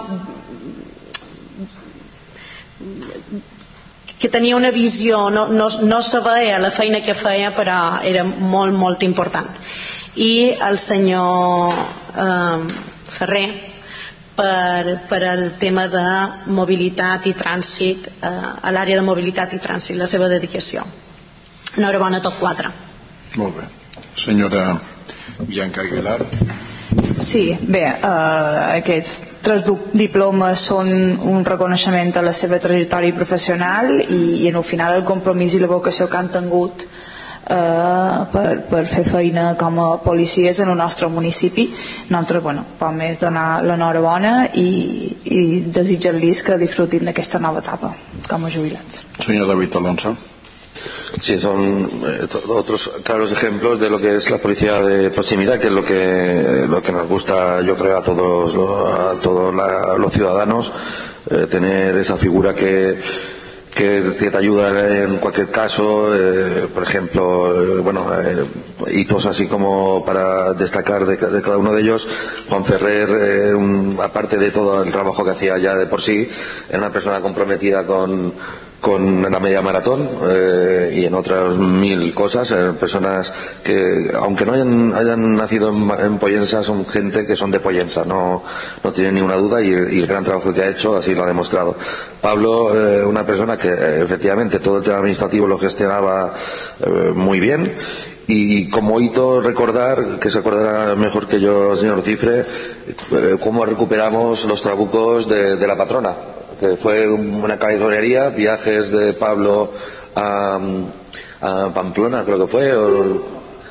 [SPEAKER 10] que tenia una visió, no, no, no se veia la feina que feia, però era molt, molt important. I el senyor um, Ferrer per, per el tema de mobilitat i trànsit, uh, a l'àrea de mobilitat i trànsit, la seva dedicació. Enhorabona a tots quatre.
[SPEAKER 2] Molt bé. Senyora Bianca Aguilar.
[SPEAKER 9] Sí, bé, eh, aquests tres diplomes són un reconeixement a la seva trajectòria professional i, i en el final el compromís i la vocació que han tingut eh, per, per fer feina com a policies en el nostre municipi. Nosaltres, bueno, poc més donar l'enhorabona i, i desitjar-los que disfrutin d'aquesta nova etapa com a jubilats.
[SPEAKER 2] Senyor David Alonso.
[SPEAKER 1] Sí, son eh, otros claros ejemplos de lo que es la policía de proximidad, que es lo que lo que nos gusta, yo creo, a todos a todos la, los ciudadanos, eh, tener esa figura que que te ayuda en cualquier caso, eh, por ejemplo, eh, bueno, eh, hitos así como para destacar de, de cada uno de ellos. Juan Ferrer, eh, un, aparte de todo el trabajo que hacía ya de por sí, era una persona comprometida con con la media maratón eh, y en otras mil cosas, eh, personas que aunque no hayan, hayan nacido en, en Pollensa, son gente que son de Pollensa, no, no tienen ninguna duda, y, y el gran trabajo que ha hecho así lo ha demostrado. Pablo, eh, una persona que eh, efectivamente todo el tema administrativo lo gestionaba eh, muy bien. Y como hito recordar, que se acordará mejor que yo, señor Cifre, eh, cómo recuperamos los trabucos de, de la patrona, que fue una cabezonería, viajes de Pablo a, a Pamplona, creo que fue, o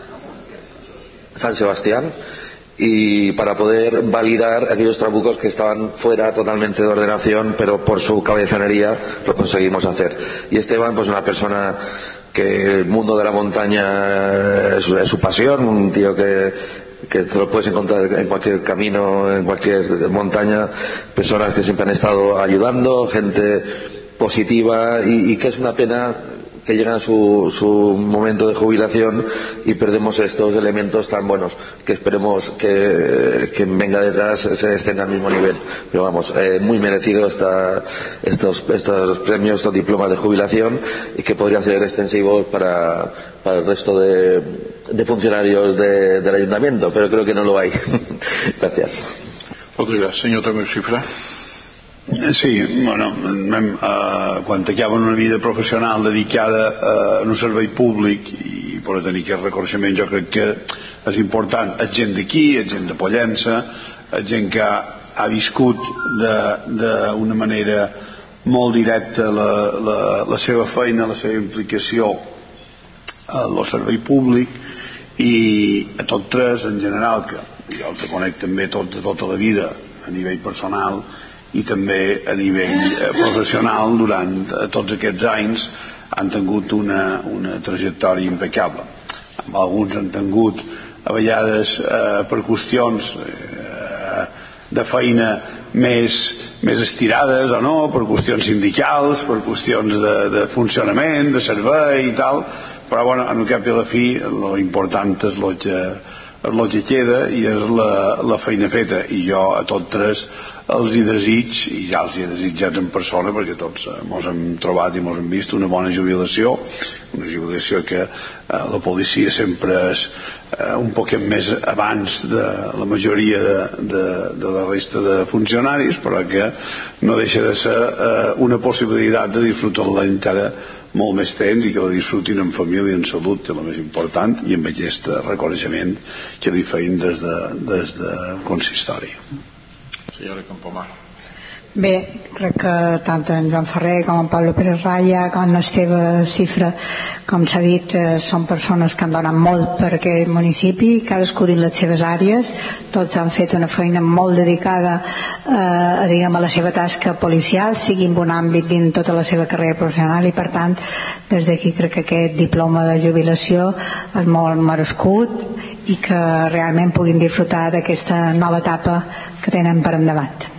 [SPEAKER 1] San Sebastián, y para poder validar aquellos trabucos que estaban fuera totalmente de ordenación, pero por su cabezonería lo conseguimos hacer. Y Esteban, pues una persona que el mundo de la montaña es su, es su pasión, un tío que que te lo puedes encontrar en cualquier camino, en cualquier montaña, personas que siempre han estado ayudando, gente positiva, y, y que es una pena que llegan a su, su momento de jubilación y perdemos estos elementos tan buenos, que esperemos que quien venga detrás se estén al mismo nivel. Pero vamos, eh, muy merecido esta, estos, estos premios, estos diplomas de jubilación, y que podrían ser extensivos para, para el resto de, de funcionarios de, del ayuntamiento, pero creo que no lo hay. Gracias.
[SPEAKER 2] Moltes gràcies. Senyor Tomeu Cifra.
[SPEAKER 4] Sí, bueno, eh, quan t'acaben una vida professional dedicada a un servei públic i per tenir aquest reconeixement, jo crec que és important. És gent d'aquí, és gent de Pollença, és gent que ha, ha viscut d'una manera molt directa la, la, la seva feina, la seva implicació al servei públic, i a tots tres en general, que jo els conec també tot, de tota la vida a nivell personal i també a nivell eh, professional, durant eh, tots aquests anys han tingut una, una trajectòria impecable. Amb alguns han tingut a vegades eh, per qüestions eh, de feina més, més estirades o no, per qüestions sindicals, per qüestions de, de funcionament, de servei i tal, però bueno, en el cap i a la fi l'important és el que, és el que queda i és la, la feina feta, i jo a tots tres els hi desig, i ja els hi he desitjat en persona, perquè tots mos hem trobat i mos hem vist, una bona jubilació, una jubilació que eh, la policia sempre és eh, un poquet més abans de la majoria de, de, de la resta de funcionaris, però que no deixa de ser eh, una possibilitat de disfrutar-la encara molt més temps, i que la disfrutin en família i en salut, que és el més important, i amb aquest reconeixement que li feim des de, des de consistori.
[SPEAKER 2] Senyora Campomar.
[SPEAKER 3] Bé, crec que tant en Joan Ferrer com en Pablo Pérez Raya com en Esteve Cifra, com s'ha dit, eh, són persones que han donat molt per aquest municipi, cadascú dins les seves àrees. Tots han fet una feina molt dedicada eh, a, diguem, a la seva tasca policial, sigui en un àmbit dins tota la seva carrera professional, i per tant des d'aquí crec que aquest diploma de jubilació és molt merescut, i que realment puguin disfrutar d'aquesta nova etapa que tenen per endavant.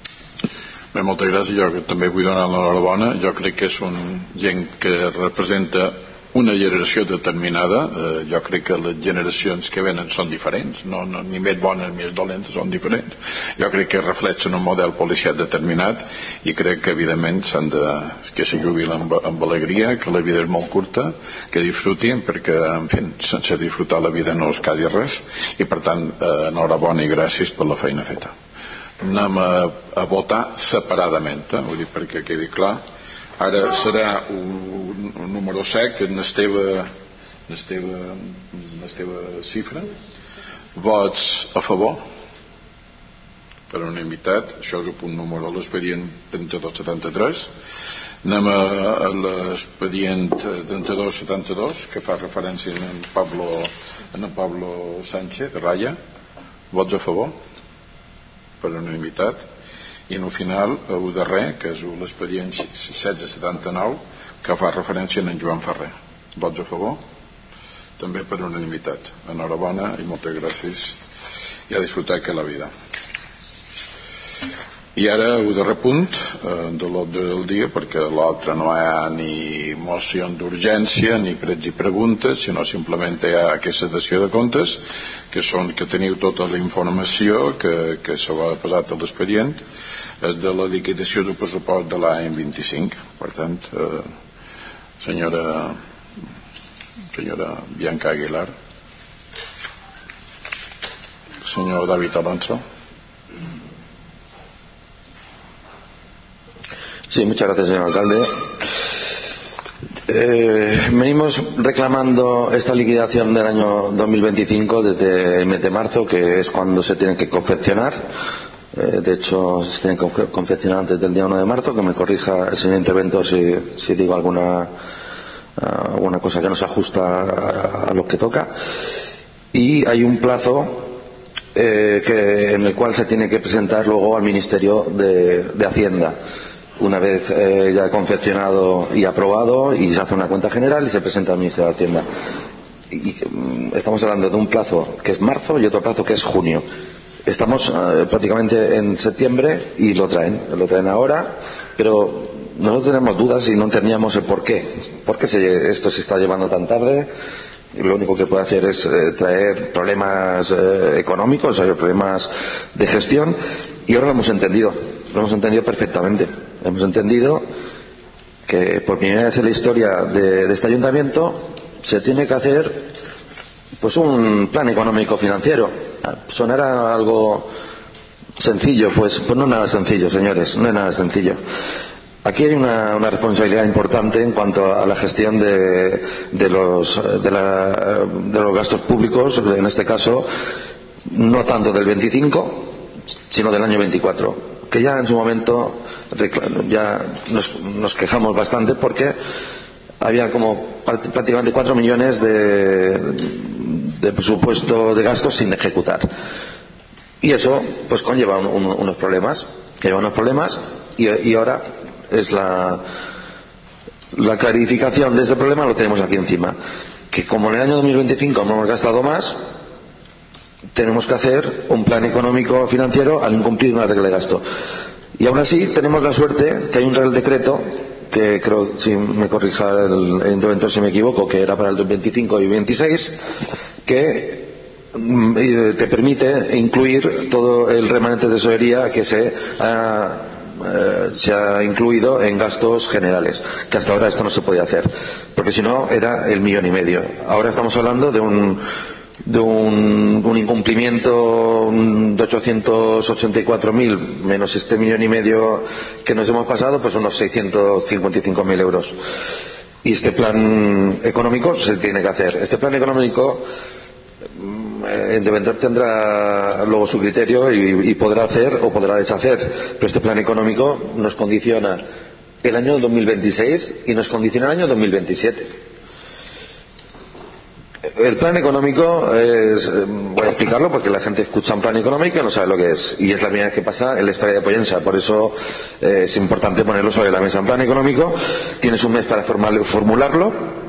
[SPEAKER 2] Bé, moltes gràcies. Jo també vull donar l'enhorabona. Jo crec que és un gent que representa una generació determinada. Eh, jo crec que les generacions que venen són diferents, no, no, ni més bones ni més dolentes, són diferents. Jo crec que reflexen un model policial determinat, i crec que evidentment s'han de, que se jubilen amb, amb alegria, que la vida és molt curta, que disfrutin, perquè en fi, sense disfrutar la vida no és quasi res, i per tant eh, enhorabona i gràcies per la feina feta. Anem a, a votar separadament, eh? Vull dir, perquè quedi clar. Ara serà un, un número set, que és n'Esteve n'Esteve Cifra. Vots a favor? Per unanimitat. Això és el punt número de l'expedient trenta-dos setanta-tres. Anem a, a l'expedient trenta-dos setanta-dos, que fa referència a en Pablo, a en Pablo Sánchez Raya. Vots a favor? Per unanimitat. I en el final, el darrer, que és l'expedient setze setanta-nou, que fa referència a en Joan Ferrer. Vots a favor? També per unanimitat. Enhorabona i moltes gràcies i a disfrutar que la vida. I ara el darrer punt eh, de l'ordre del dia, perquè l'altre no hi ha ni moció d'urgència ni prets i preguntes, sinó simplement hi ha aquesta dació de comptes, que són que teniu tota la informació que, que s'ha posat a l'expedient, és de la liquidació del pressupost de l'any vint-i-cinc. Per tant, eh, senyora senyora Bianca Aguilar, senyor David Alonso.
[SPEAKER 1] Sí, muchas gracias, señor alcalde. Eh, venimos reclamando esta liquidación del año dos mil veinticinco desde el mes de marzo, que es cuando se tienen que confeccionar. Eh, de hecho, se tienen que confeccionar antes del día uno de marzo. Que me corrija el señor interventor si, si digo alguna, alguna cosa que no se ajusta a, a lo que toca. Y hay un plazo eh, que, en el cual se tiene que presentar luego al Ministerio de, de Hacienda. Una vez eh, ya confeccionado y aprobado, y se hace una cuenta general y se presenta al Ministerio de Hacienda. Y, y estamos hablando de un plazo que es marzo y otro plazo que es junio. Estamos eh, prácticamente en septiembre y lo traen, lo traen ahora, pero nosotros tenemos dudas y no entendíamos el por qué. ¿Por qué se, esto se está llevando tan tarde? Y lo único que puede hacer es eh, traer problemas eh, económicos, hay problemas de gestión, y ahora lo hemos entendido, lo hemos entendido perfectamente. Hemos entendido que por primera vez en la historia de, de este ayuntamiento se tiene que hacer pues un plan económico financiero. Sonará algo sencillo, pues, pues no es nada sencillo, señores, no es nada sencillo. Aquí hay una, una responsabilidad importante en cuanto a la gestión de, de, los, de, la, de los gastos públicos, en este caso no tanto del veinticinco, sino del año veinticuatro. Que ya en su momento ya nos, nos quejamos bastante porque había como prácticamente cuatro millones de, de presupuesto de gastos sin ejecutar, y eso pues conlleva un, un, unos problemas lleva unos problemas y, y ahora es la la clarificación de ese problema. Lo tenemos aquí encima, que como en el año dos mil veinticinco no hemos gastado más, tenemos que hacer un plan económico financiero al incumplir una regla de gasto. Y aún así tenemos la suerte que hay un Real Decreto, que creo, si me corrija el, el interventor si me equivoco, que era para el veinticinco y veintiséis, que mm, te permite incluir todo el remanente de tesorería que se ha, eh, se ha incluido en gastos generales, que hasta ahora esto no se podía hacer, porque si no era el millón y medio. Ahora estamos hablando de un de un, un incumplimiento de ochocientos ochenta y cuatro mil menos este millón y medio que nos hemos pasado, pues unos seiscientos cincuenta y cinco mil euros. Y este plan económico se tiene que hacer. Este plan económico el interventor tendrá luego su criterio y, y podrá hacer o podrá deshacer, pero este plan económico nos condiciona el año dos mil veintiséis y nos condiciona el año dos mil veintisiete. El plan económico es, voy a explicarlo porque la gente escucha un plan económico y no sabe lo que es, y es la primera vez que pasa en la historia de Pollensa, por eso eh, es importante ponerlo sobre la mesa. Un plan económico, tienes un mes para formularlo,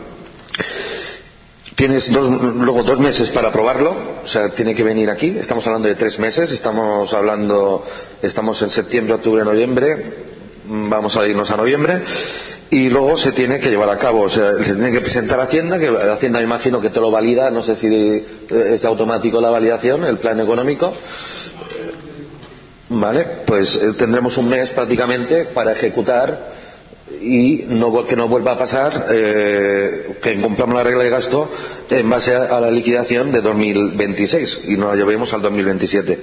[SPEAKER 1] tienes dos, luego dos meses para aprobarlo, o sea, tiene que venir aquí. Estamos hablando de tres meses, estamos hablando, estamos en septiembre, octubre, noviembre, vamos a irnos a noviembre. Y luego se tiene que llevar a cabo, o sea, se tiene que presentar a Hacienda, que Hacienda me imagino que te lo valida, no sé si es automático la validación, el plan económico. Vale, pues tendremos un mes prácticamente para ejecutar y no, que no vuelva a pasar eh, que incumplamos la regla de gasto en base a, a la liquidación de dos mil veintiséis y nos la llevemos al dos mil veintisiete.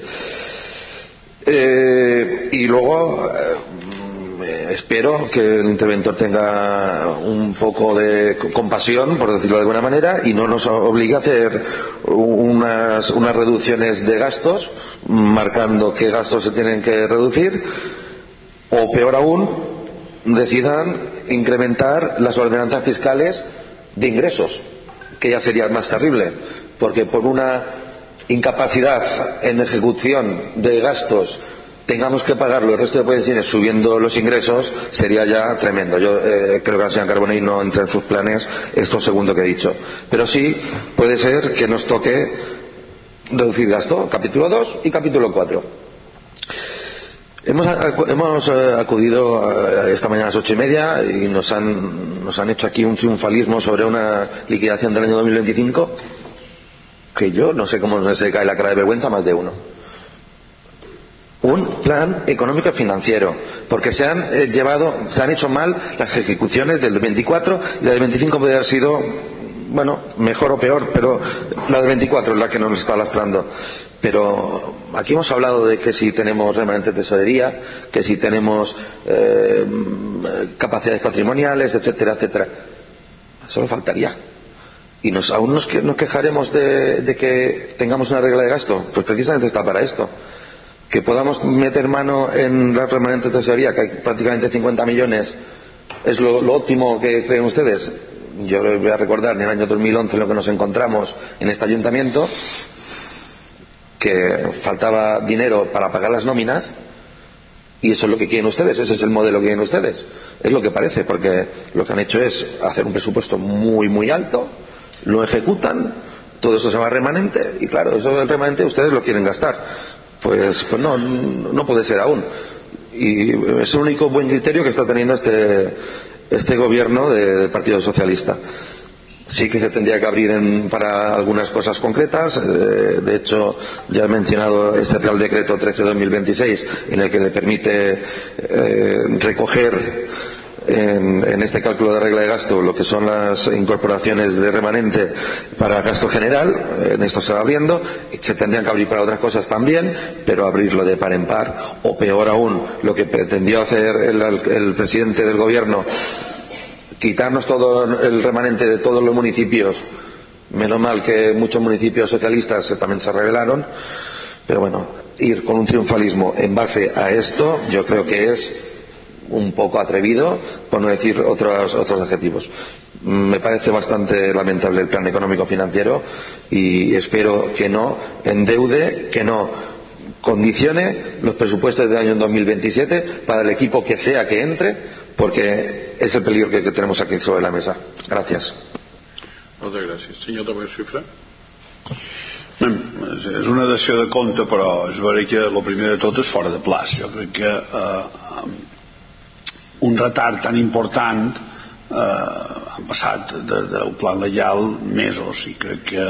[SPEAKER 1] Eh, y luego... Eh, espero que el interventor tenga un poco de compasión, por decirlo de alguna manera, y no nos obligue a hacer unas, unas reducciones de gastos, marcando qué gastos se tienen que reducir, o peor aún, decidan incrementar las ordenanzas fiscales de ingresos, que ya sería más terrible, porque por una incapacidad en ejecución de gastos tengamos que pagarlo el resto de pensiones subiendo los ingresos, sería ya tremendo. Yo eh, creo que la señora Carbonell no entra en sus planes esto segundo que he dicho, pero sí puede ser que nos toque reducir gasto, capítulo dos y capítulo cuatro. Hemos, hemos acudido esta mañana a las ocho y media y nos han, nos han hecho aquí un triunfalismo sobre una liquidación del año dos mil veinticinco que yo no sé cómo se cae la cara de vergüenza más de uno. Un plan económico y financiero, porque se han eh, llevado, se han hecho mal las ejecuciones del veinticuatro y la del veinticinco podría haber sido, bueno, mejor o peor, pero la del veinticuatro es la que nos está lastrando. Pero aquí hemos hablado de que si tenemos remanente de tesorería, que si tenemos eh, capacidades patrimoniales, etcétera, etcétera. Solo faltaría. Y nos, aún nos, que, nos quejaremos de, de que tengamos una regla de gasto. Pues precisamente está para esto. Que podamos meter mano en la remanente de tesorería, que hay prácticamente cincuenta millones, es lo, lo óptimo que creen ustedes. Yo les voy a recordar en el año dos mil once lo que nos encontramos en este ayuntamiento, que faltaba dinero para pagar las nóminas, y eso es lo que quieren ustedes, ese es el modelo que quieren ustedes. Es lo que parece, porque lo que han hecho es hacer un presupuesto muy muy alto, lo ejecutan, todo eso se va a remanente, y claro, eso del remanente ustedes lo quieren gastar. Pues, pues no, no puede ser aún. Y es el único buen criterio que está teniendo este, este gobierno de, del Partido Socialista. Sí que se tendría que abrir en, para algunas cosas concretas. Eh, de hecho, ya he mencionado este Real Decreto trece barra dos mil veintiséis, en el que le permite eh, recoger En, en este cálculo de regla de gasto lo que son las incorporaciones de remanente para gasto general. En esto se va abriendo, se tendrían que abrir para otras cosas también, pero abrirlo de par en par, o peor aún, lo que pretendió hacer el, el presidente del gobierno, quitarnos todo el remanente de todos los municipios. Menos mal que muchos municipios socialistas también se rebelaron, pero bueno, ir con un triunfalismo en base a esto yo creo que es un poco atrevido, por no decir otros, otros adjetivos. Me parece bastante lamentable el plan económico financiero y espero que no endeude, que no condicione los presupuestos del año dos mil veintisiete para el equipo que sea que entre, porque es el peligro que, que tenemos aquí sobre la mesa. Gracias.
[SPEAKER 2] Moltes gràcies. Senyor Tomeu Xifra.
[SPEAKER 4] És una dació de compte, però és vera que el primer de tot és fora de plaç. Jo crec que eh, un retard tan important eh, han passat des del pla legal mesos, i crec que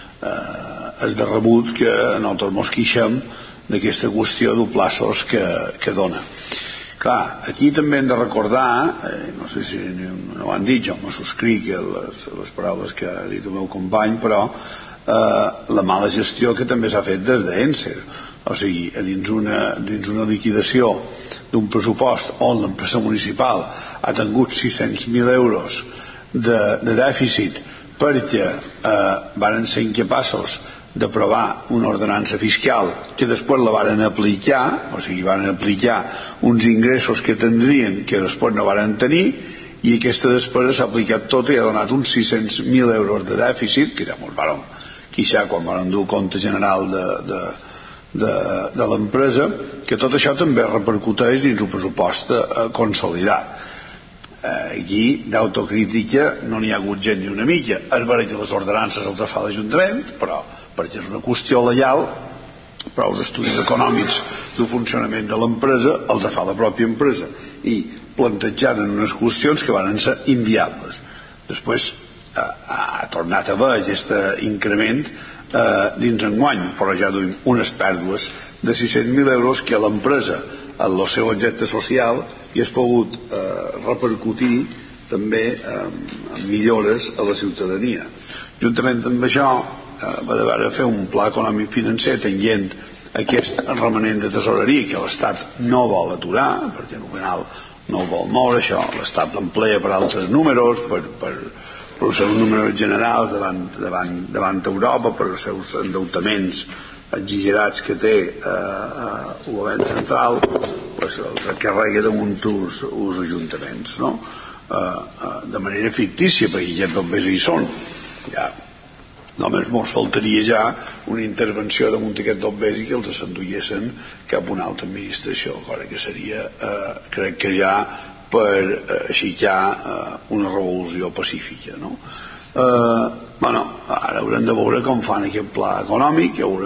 [SPEAKER 4] eh, és de rebut que nosaltres mos queixem d'aquesta qüestió dels plaços que, que dona. Clar, aquí també hem de recordar, eh, no sé si no ho han dit, jo me subscric les, les paraules que ha dit el meu company, però eh, la mala gestió que també s'ha fet des d'Encer. O sigui, dins una, dins una liquidació d'un pressupost on l'empresa municipal ha tingut sis-cents mil euros de, de dèficit perquè eh, varen ser incapaços d'aprovar una ordenança fiscal que després la varen aplicar, o sigui, varen aplicar uns ingressos que tindrien que després no varen tenir, i aquesta despesa s'ha aplicat tota i ha donat uns sis-cents mil euros de dèficit, que ja mos vàrem queixar quan vàrem dur compte general de, de de, de l'empresa, que tot això també repercuteix dins un pressupost eh, consolidat. Eh, aquí d'autocrítica no n'hi ha hagut gent ni una mica. És vera que les ordenances els fa l'Ajuntament, però perquè és una qüestió legal, però els estudis econòmics del funcionament de l'empresa els fa la pròpia empresa, i plantejaren unes qüestions que van ser inviables. Després eh, ha tornat a haver aquest increment Eh, dins enguany, però ja duim unes pèrdues de sis-cents mil euros que l'empresa en el seu objecte social i has pogut eh, repercutir també eh, en millores a la ciutadania. Juntament amb això eh, va d'haver de fer un pla econòmic financer tenint aquest remanent de tesoreria que l'Estat no vol aturar, perquè al final no vol moure això, l'Estat l'emplea per altres números, per, per per els seus números generals davant, davant, davant Europa, per els seus endeutaments exagerats que té eh, eh, el govern central, pues els carrega damunt els, els ajuntaments, no? de manera fictícia, perquè aquests bombers hi són. Ja només ens faltaria ja una intervenció damunt d'aquests bombers i que els s'enduiessin cap a una altra administració, cosa que seria, eh, crec que ja per eh, aixecar eh, una revolució pacífica, no? Eh, bueno, ara haurem de veure com fan aquest pla econòmic, haurem